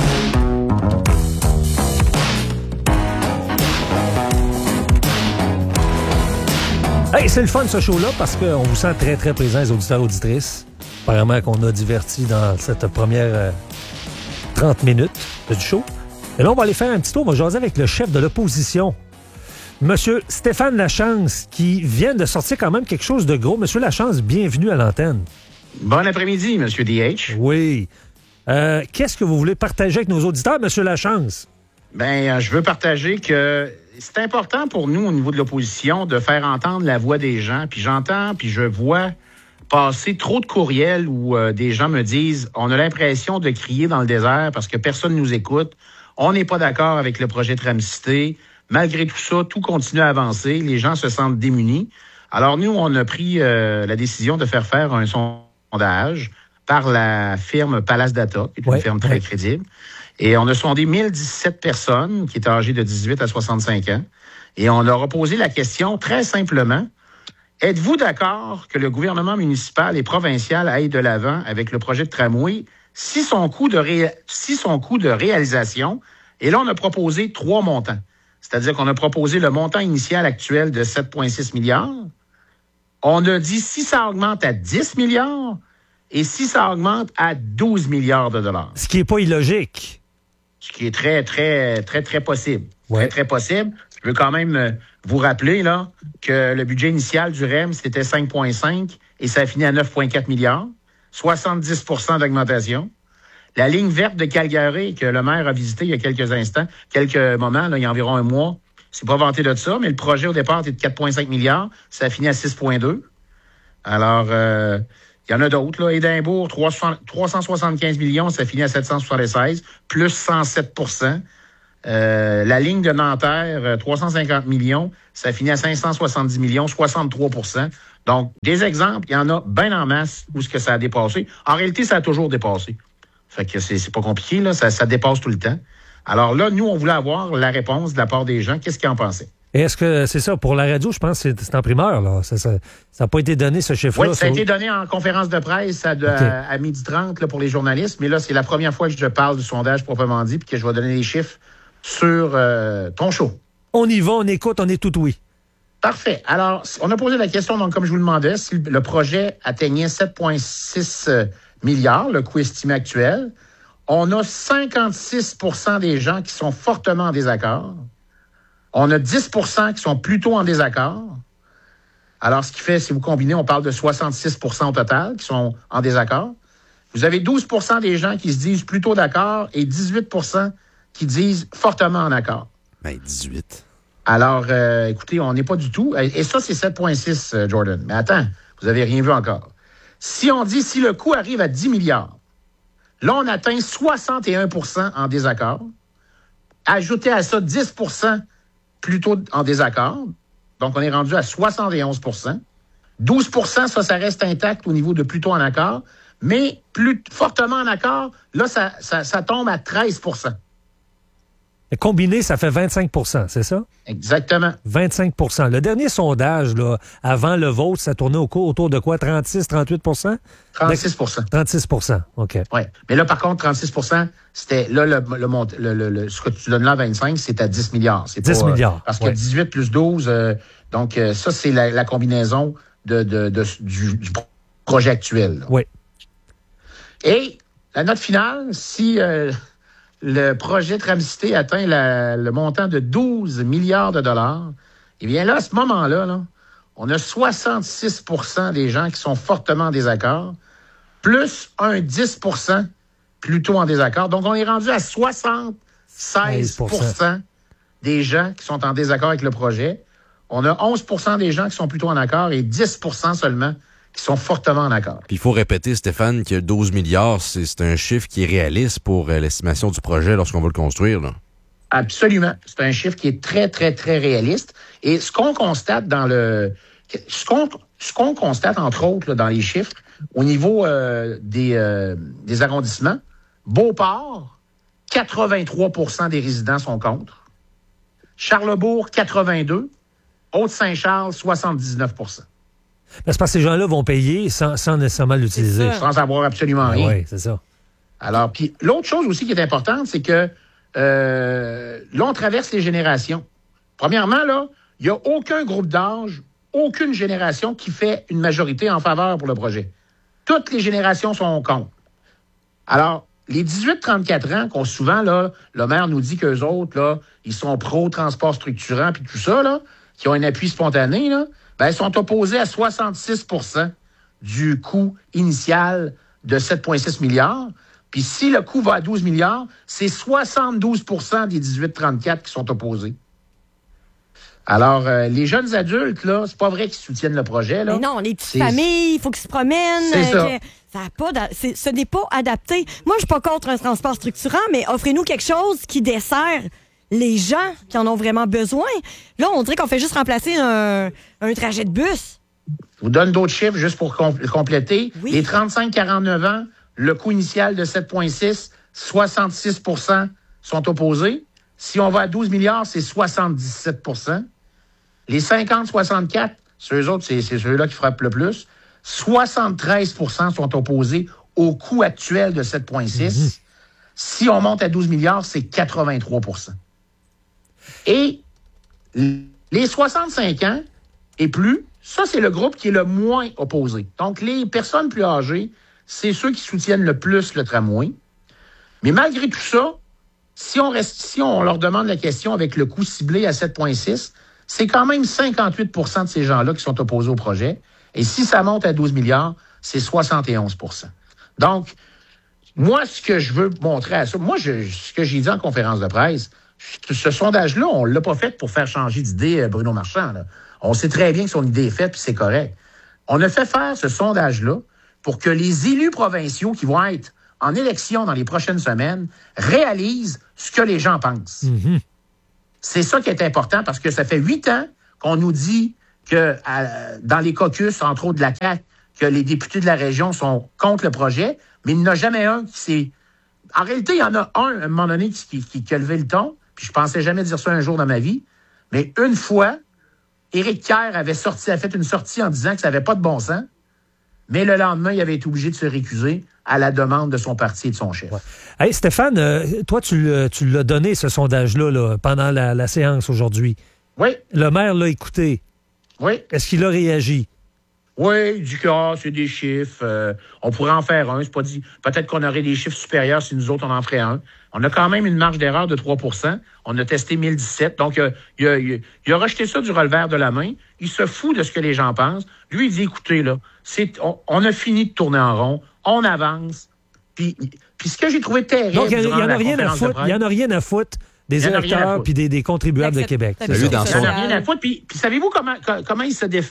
Hey, c'est le fun ce show-là parce qu'on vous sent très très présents les auditeurs et auditrices. Apparemment qu'on a diverti dans cette première euh, trente minutes du show. Et là, on va aller faire un petit tour. On va jaser avec le chef de l'opposition, Monsieur Stéphane Lachance, qui vient de sortir quand même quelque chose de gros. Monsieur Lachance, bienvenue à l'antenne. Bon après-midi, Monsieur D H. Oui. Euh, qu'est-ce que vous voulez partager avec nos auditeurs, Monsieur Lachance? Ben, euh, je veux partager que c'est important pour nous, au niveau de l'opposition, de faire entendre la voix des gens. Puis j'entends, puis je vois passer trop de courriels où euh, des gens me disent « On a l'impression de crier dans le désert parce que personne ne nous écoute. On n'est pas d'accord avec le projet Tramcité. Malgré tout ça, tout continue à avancer. Les gens se sentent démunis. » Alors nous, on a pris euh, la décision de faire faire un sondage par la firme Palace Data, qui est une ouais, firme très ouais. crédible. Et on a sondé mille dix-sept personnes qui étaient âgées de dix-huit à soixante-cinq ans. Et on leur a posé la question très simplement. Êtes-vous d'accord que le gouvernement municipal et provincial aille de l'avant avec le projet de tramway si son coût de, ré... si son coût de réalisation, et là, on a proposé trois montants. C'est-à-dire qu'on a proposé le montant initial actuel de sept virgule six milliards. On a dit si ça augmente à dix milliards et si ça augmente à douze milliards de dollars. Ce qui n'est pas illogique. Ce qui est très, très, très, très possible. Ouais. Très, très possible. Je veux quand même vous rappeler là que le budget initial du R E M, c'était cinq virgule cinq et ça a fini à neuf virgule quatre milliards. soixante-dix pour cent d'augmentation. La ligne verte de Calgary, que le maire a visité il y a quelques instants, quelques moments, là, il y a environ un mois, c'est pas vanté de ça, mais le projet au départ était de quatre virgule cinq milliards, ça a fini à six virgule deux. Alors, euh, il y en a d'autres, là. Édimbourg, trois cent soixante-quinze millions, ça finit à sept cent soixante-seize, plus cent sept pour cent. Euh, la ligne de Nanterre, trois cent cinquante millions, ça finit à cinq cent soixante-dix millions, soixante-trois pour cent. Donc, des exemples, il y en a bien en masse où ce que ça a dépassé. En réalité, ça a toujours dépassé. Fait que c'est, c'est pas compliqué, là, ça, ça dépasse tout le temps. Alors là, nous, on voulait avoir la réponse de la part des gens. Qu'est-ce qu'ils en pensaient? Et est-ce que c'est ça? Pour la radio, je pense que c'est, c'est en primeur, là. Ça n'a ça, pas été donné, ce chiffre-là. Oui, ça a été donné en conférence de presse à, okay. à, à midi trente là, pour les journalistes. Mais là, c'est la première fois que je parle du sondage proprement dit puis que je vais donner les chiffres sur euh, ton show. On y va, on écoute, on est tout oui. Parfait. Alors, on a posé la question, donc, comme je vous le demandais, si le projet atteignait sept virgule six milliards, le coût estimé actuel. On a cinquante-six pour cent des gens qui sont fortement en désaccord. On a dix pour cent qui sont plutôt en désaccord. Alors, ce qui fait, si vous combinez, on parle de soixante-six pour cent au total qui sont en désaccord. Vous avez douze pour cent des gens qui se disent plutôt d'accord et dix-huit pour cent qui disent fortement en accord. Ben, dix-huit. Alors, euh, écoutez, on n'est pas du tout. Et ça, c'est sept virgule six, Jordan. Mais attends, vous n'avez rien vu encore. Si on dit, si le coût arrive à dix milliards, là, on atteint soixante et un pour cent en désaccord. Ajoutez à ça dix pour cent plutôt en désaccord. Donc, on est rendu à soixante et onze pour cent. douze pour cent, ça, ça reste intact au niveau de plutôt en accord. Mais plus fortement en accord, là, ça, ça, ça tombe à treize pour cent. Et combiné, ça fait vingt-cinq pour cent, c'est ça? Exactement. vingt-cinq pour cent. Le dernier sondage, là, avant le vote, ça tournait au cours, autour de quoi? trente-six, trente-huit pour cent? trente-six pour cent. trente-six pour cent, OK. Oui. Mais là, par contre, trente-six pour cent, c'était, là, le, le, le, le, le, ce que tu donnes là, vingt-cinq, c'est à dix milliards. C'est dix pas, milliards. Euh, parce ouais. que dix-huit plus douze, euh, donc, euh, ça, c'est la, la combinaison de, de, de, du, du projet actuel. Là. Oui. Et la note finale, si euh, le projet Tramcité atteint la, le montant de douze milliards de dollars, eh bien là, à ce moment-là, là, on a soixante-six pour cent des gens qui sont fortement en désaccord, plus un dix pour cent plutôt en désaccord. Donc, on est rendu à soixante-seize pour cent des gens qui sont en désaccord avec le projet. On a onze pour cent des gens qui sont plutôt en accord et dix pour cent seulement qui sont fortement en accord. Puis il faut répéter, Stéphane, que douze milliards, c'est, c'est un chiffre qui est réaliste pour euh, l'estimation du projet lorsqu'on va le construire, là. Absolument. C'est un chiffre qui est très, très, très réaliste. Et ce qu'on constate dans le... Ce qu'on, ce qu'on constate, entre autres, là, dans les chiffres, au niveau euh, des, euh, des arrondissements, Beauport, quatre-vingt-trois pour cent des résidents sont contre. Charlesbourg, quatre-vingt-deux. Haute-Saint-Charles, soixante-dix-neuf pour cent. Mais c'est parce que ces gens-là vont payer sans, sans nécessairement l'utiliser. Sans avoir absolument rien. Oui, c'est ça. Alors, puis l'autre chose aussi qui est importante, c'est que euh, là, on traverse les générations. Premièrement, là, il n'y a aucun groupe d'âge, aucune génération qui fait une majorité en faveur pour le projet. Toutes les générations sont contre. Alors, les dix-huit trente-quatre ans, qu'on souvent, là, le maire nous dit qu'eux autres, là, ils sont pro-transport structurant puis tout ça, là, qui ont un appui spontané, là, ben, ils sont opposés à soixante-six pour cent du coût initial de sept virgule six milliards. Puis si le coût va à douze milliards, c'est soixante-douze pour cent des dix-huit trente-quatre qui sont opposés. Alors, euh, les jeunes adultes, là, c'est pas vrai qu'ils soutiennent le projet, là. Mais non, les petites c'est... familles, il faut qu'ils se promènent. C'est ça. Euh, ça a pas d'a... c'est... Ce n'est pas adapté. Moi, je suis pas contre un transport structurant, mais offrez-nous quelque chose qui dessert les gens qui en ont vraiment besoin. Là, on dirait qu'on fait juste remplacer un, un trajet de bus. Je vous donne d'autres chiffres juste pour com- compléter. Oui. Les trente-cinq quarante-neuf ans, le coût initial de sept virgule six, soixante-six pour cent sont opposés. Si on va à douze milliards, c'est soixante-dix-sept pour cent. Les cinquante soixante-quatre, ceux autres, c'est, c'est ceux-là qui frappent le plus. soixante-treize pour cent sont opposés au coût actuel de sept virgule six. Mm-hmm. Si on monte à douze milliards, c'est quatre-vingt-trois pour cent. Et les soixante-cinq ans et plus, ça, c'est le groupe qui est le moins opposé. Donc, les personnes plus âgées, c'est ceux qui soutiennent le plus le tramway. Mais malgré tout ça, si on, reste, si on leur demande la question avec le coût ciblé à sept virgule six, c'est quand même cinquante-huit pour cent de ces gens-là qui sont opposés au projet. Et si ça monte à douze milliards, c'est soixante et onze pour cent. Donc, moi, ce que je veux montrer à ça, moi, je, ce que j'ai dit en conférence de presse, ce sondage-là, on ne l'a pas fait pour faire changer d'idée Bruno Marchand. Là. On sait très bien que son idée est faite, puis c'est correct. On a fait faire ce sondage-là pour que les élus provinciaux qui vont être en élection dans les prochaines semaines réalisent ce que les gens pensent. Mm-hmm. C'est ça qui est important, parce que ça fait huit ans qu'on nous dit que à, dans les caucus, entre autres de la C A Q, que les députés de la région sont contre le projet, mais il n'y en a jamais un qui s'est... En réalité, il y en a un, à un moment donné, qui, qui, qui a levé le ton, puis je pensais jamais dire ça un jour dans ma vie, mais une fois, Éric Kerr avait sorti, a fait une sortie en disant que ça n'avait pas de bon sens, mais le lendemain, il avait été obligé de se récuser à la demande de son parti et de son chef. Ouais. Hey, Stéphane, euh, toi, tu l'as, tu l'as donné, ce sondage-là, là, pendant la, la séance aujourd'hui. Oui. Le maire l'a écouté. Oui. Est-ce qu'il a réagi? Oui, il dit que ah, c'est des chiffres. Euh, on pourrait en faire un. C'est pas dit. Peut-être qu'on aurait des chiffres supérieurs si nous autres, on en ferait un. On a quand même une marge d'erreur de trois pour cent. On a testé mille dix-sept. Donc, euh, il, a, il, a, il a rejeté ça du revers de la main. Il se fout de ce que les gens pensent. Lui, il dit, écoutez, là, c'est, on, on a fini de tourner en rond. On avance. Puis, puis ce que j'ai trouvé terrible Donc, il n'y en a rien à foutre. Il n'y en a rien à foutre des électeurs puis des, des contribuables de Québec. Il n'y en a rien à foutre. Puis, puis savez-vous comment, comment il se défend?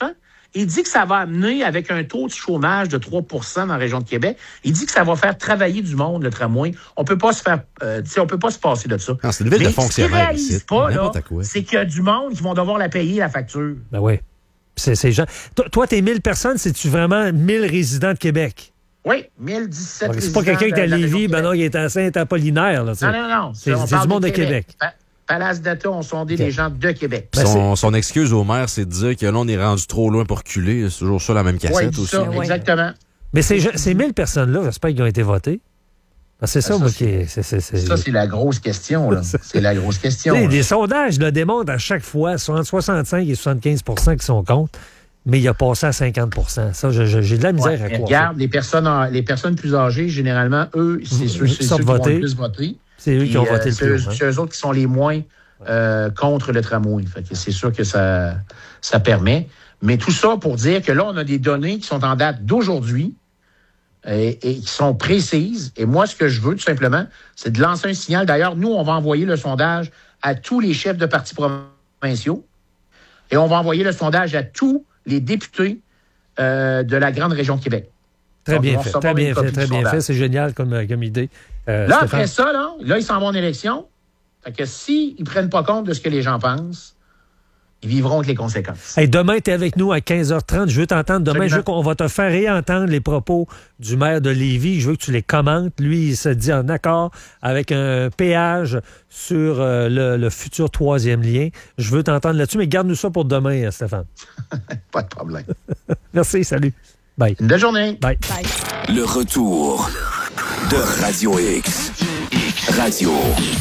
Il dit que ça va amener, avec un taux de chômage de trois pour cent dans la région de Québec, il dit que ça va faire travailler du monde, le tramway. On peut pas se faire, euh, tu sais, on peut pas se passer de ça. Non, c'est une ville Mais de fonctionnaires ce qu'il ici. réalise pas, là, N'importe quoi. c'est qu'il y a du monde qui vont devoir la payer, la facture. Ben oui. C'est, c'est gens. Toi, toi, tes mille personnes, c'est-tu vraiment mille résidents de Québec? Oui, mille dix-sept C'est pas quelqu'un qui est à Lévis, ben non, il est à Saint-Apollinaire. Là, non, non, non. C'est, on c'est parle du monde de de Québec. Québec. Pa- Palace d'État ont sondé Okay. les gens de Québec. Puis son, son excuse au maire, c'est de dire que là, on est rendu trop loin pour reculer. C'est toujours ça, la même cassette Oui, aussi. ça, exactement. Mais ces, ces mille personnes-là, j'espère qu'ils ont été votées. Ah, c'est ça, ça, moi, c'est, qui est, c'est, c'est, c'est... Ça, c'est la grosse question. Là. C'est la grosse question. Les, les sondages le démontrent à chaque fois, entre soixante-cinq et soixante-quinze pour cent qui sont contre, mais il a passé à cinquante pour cent. Ça, je, je, j'ai de la misère ouais, à croire. Regarde, les personnes, les personnes plus âgées, généralement, eux, c'est ceux, c'est ceux qui vont le plus voter. C'est eux Puis, qui ont voté euh, le plus. C'est, Hein. c'est eux autres qui sont les moins euh, contre le tramway. Fait que c'est sûr que ça, ça permet. Mais tout ça pour dire que là, on a des données qui sont en date d'aujourd'hui et, et qui sont précises. Et moi, ce que je veux, tout simplement, c'est de lancer un signal. D'ailleurs, nous, on va envoyer le sondage à tous les chefs de partis provinciaux et on va envoyer le sondage à tous les députés euh, de la grande région de Québec. Très Donc, bien on fait, va très bien fait, très bien sondage. fait. C'est génial comme, comme idée. Euh, là, Stéphane. après ça, là, là, ils s'en vont en élection. Fait que s'ils ne prennent pas compte de ce que les gens pensent, ils vivront avec les conséquences. Hey, demain, tu es avec nous à quinze heures trente. Je veux t'entendre. Demain, Absolument. je veux qu'on va te faire réentendre les propos du maire de Lévis. Je veux que tu les commentes. Lui, il se dit en accord avec un péage sur euh, le, le futur troisième lien. Je veux t'entendre là-dessus, mais garde-nous ça pour demain, Stéphane. Pas de problème. Merci, salut. Bye. Une belle journée. Bye. Bye. Le retour de Radio X. Radio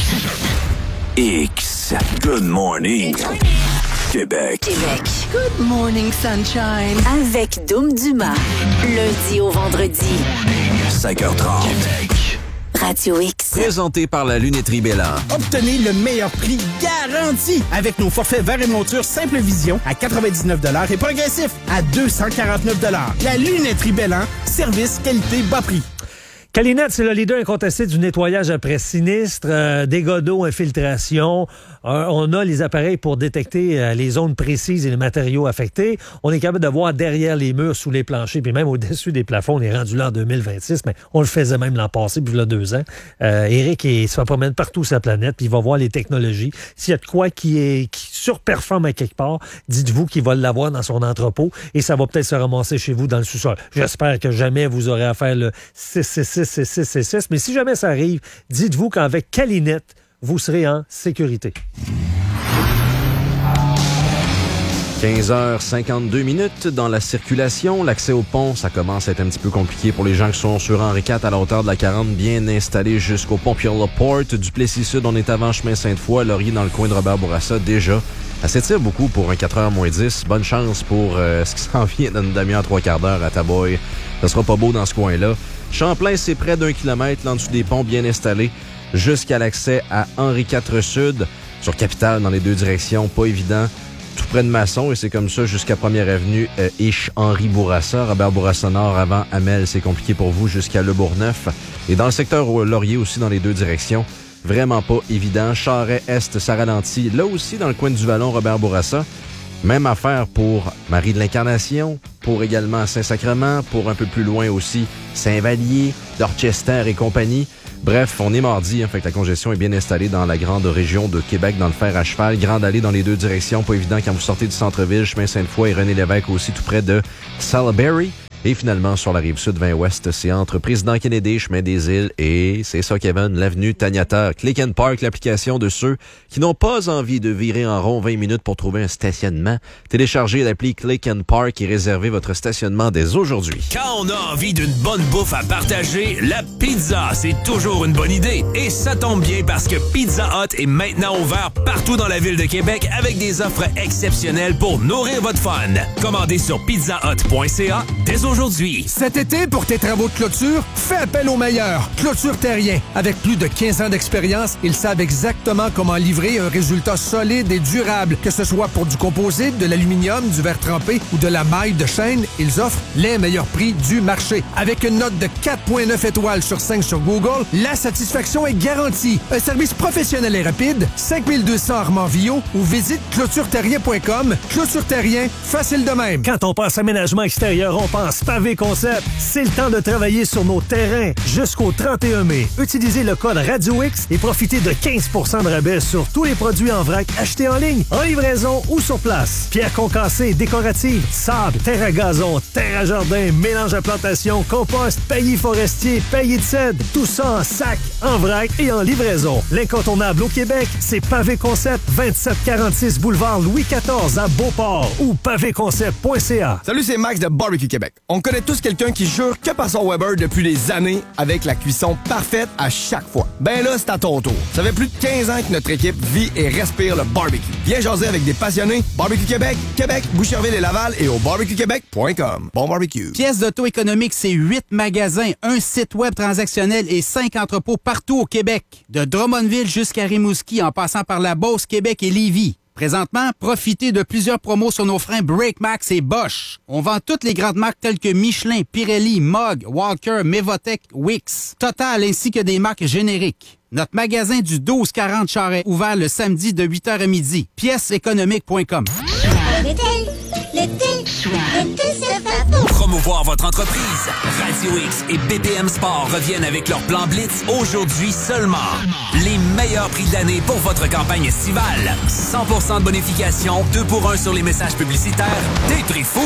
X. Good morning. Québec. Québec. Good morning, sunshine. Avec Dom Dumas. Lundi au vendredi. cinq heures trente. Radio X. Présenté par la lunetterie Bélan. Obtenez le meilleur prix garanti avec nos forfaits verre et monture Simple Vision à quatre-vingt-dix-neuf dollars et progressif à deux cent quarante-neuf dollars. La lunetterie Bélan, service, qualité, bas prix. Calinette, c'est le leader incontesté du nettoyage après sinistre, euh, dégâts d'eau, infiltration. Euh, on a les appareils pour détecter euh, les zones précises et les matériaux affectés. On est capable de voir derrière les murs, sous les planchers, puis même au-dessus des plafonds. On est rendu là en deux mille vingt-six, mais on le faisait même l'an passé, puis il y a deux ans. Euh, Éric, il se promène partout sur la planète, puis il va voir les technologies. S'il y a de quoi qui, est, qui surperforme à quelque part, dites-vous qu'il va l'avoir dans son entrepôt et ça va peut-être se ramasser chez vous dans le sous-sol. J'espère que jamais vous aurez à faire le six six six six six six six, mais si jamais ça arrive, dites-vous qu'avec Calinette, vous serez en sécurité. quinze heures cinquante-deux minutes dans la circulation. L'accès au pont, ça commence à être un petit peu compliqué pour les gens qui sont sur Henri quatre à la hauteur de la quarante, bien installés jusqu'au pont Pierre-Laporte. Du Plessis-Sud, on est avant chemin Sainte-Foy. Laurier dans le coin de Robert-Bourassa, déjà. Ça s'étire beaucoup pour un quatre heures moins dix. Bonne chance pour euh, ce qui s'en vient dans une demi-heure, trois quarts d'heure à Taboy. Ça sera pas beau dans ce coin-là. Champlain, c'est près d'un kilomètre, là en dessous des ponts, bien installés, jusqu'à l'accès à Henri quatre Sud. Sur Capitale, dans les deux directions, pas évident. Tout près de Masson, et c'est comme ça jusqu'à première avenue, euh, Iche, Henri Bourassa. Robert Bourassa Nord, avant Amel, c'est compliqué pour vous, jusqu'à Le Bourgneuf. Et dans le secteur Laurier aussi, dans les deux directions, vraiment pas évident. Charret Est, ça ralentit. Là aussi, dans le coin du Vallon, Robert Bourassa. Même affaire pour Marie de l'Incarnation, pour également Saint-Sacrement, pour un peu plus loin aussi Saint-Vallier, Dorchester et compagnie. Bref, on est mardi, hein, fait que la congestion est bien installée dans la grande région de Québec, dans le fer à cheval. Grande allée dans les deux directions, pas évident quand vous sortez du centre-ville, chemin Sainte-Foy et René-Lévesque aussi tout près de Salisbury. Et finalement, sur la rive sud vingt ouest, c'est entre Président Kennedy, chemin des Îles et, c'est ça Kevin, l'avenue Taniata. Click and Park, l'application de ceux qui n'ont pas envie de virer en rond vingt minutes pour trouver un stationnement. Téléchargez l'appli Click and Park et réservez votre stationnement dès aujourd'hui. Quand on a envie d'une bonne bouffe à partager, la pizza, c'est toujours une bonne idée. Et ça tombe bien parce que Pizza Hut est maintenant ouvert partout dans la ville de Québec avec des offres exceptionnelles pour nourrir votre fun. Commandez sur pizza hut point c a dès aujourd'hui. Cet été, pour tes travaux de clôture, fais appel aux meilleurs. Clôture Terrien. Avec plus de quinze ans d'expérience, ils savent exactement comment livrer un résultat solide et durable. Que ce soit pour du composite, de l'aluminium, du verre trempé ou de la maille de chaîne, ils offrent les meilleurs prix du marché. Avec une note de quatre virgule neuf étoiles sur cinq sur Google, la satisfaction est garantie. Un service professionnel et rapide, cinq mille deux cents Armand-Villot ou visite clôture terrien point com. Clôture Terrien, facile de même. Quand on pense aménagement extérieur, on pense Pavé Concept. C'est le temps de travailler sur nos terrains jusqu'au trente et un mai. Utilisez le code Radio X et profitez de quinze pour cent de rabais sur tous les produits en vrac achetés en ligne, en livraison ou sur place. Pierre concassée, décorative, sable, terre à gazon, terre à jardin, mélange à plantation, compost, paillis forestier, paillis de cèdre. Tout ça en sac, en vrac et en livraison. L'incontournable au Québec, c'est Pavé Concept, vingt-sept quarante-six boulevard Louis quatorze à Beauport ou pavé concept point c a. Salut, c'est Max de Barbecue Québec. On connaît tous quelqu'un qui jure que par son Weber depuis des années avec la cuisson parfaite à chaque fois. Ben là, c'est à ton tour. Ça fait plus de quinze ans que notre équipe vit et respire le barbecue. Viens jaser avec des passionnés. Barbecue Québec, Québec, Boucherville et Laval et au barbecue québec point com. Bon barbecue. Pièces d'auto économique, c'est huit magasins, un site web transactionnel et cinq entrepôts partout au Québec. De Drummondville jusqu'à Rimouski, en passant par la Beauce, Québec et Lévis. Présentement, profitez de plusieurs promos sur nos freins Brake Max et Bosch. On vend toutes les grandes marques telles que Michelin, Pirelli, Mogg, Walker, Mevotech, Wix, Total ainsi que des marques génériques. Notre magasin du douze quarante Charest, ouvert le samedi de huit heures à midi. pièces économiques point com. L'été, l'été, l'été, c'est fait pour Promouvoir votre entreprise. Radio X et B P M Sport reviennent avec leur plan Blitz aujourd'hui seulement. Les meilleurs prix de l'année pour votre campagne estivale. cent pour cent de bonification, deux pour un sur les messages publicitaires, des prix fous.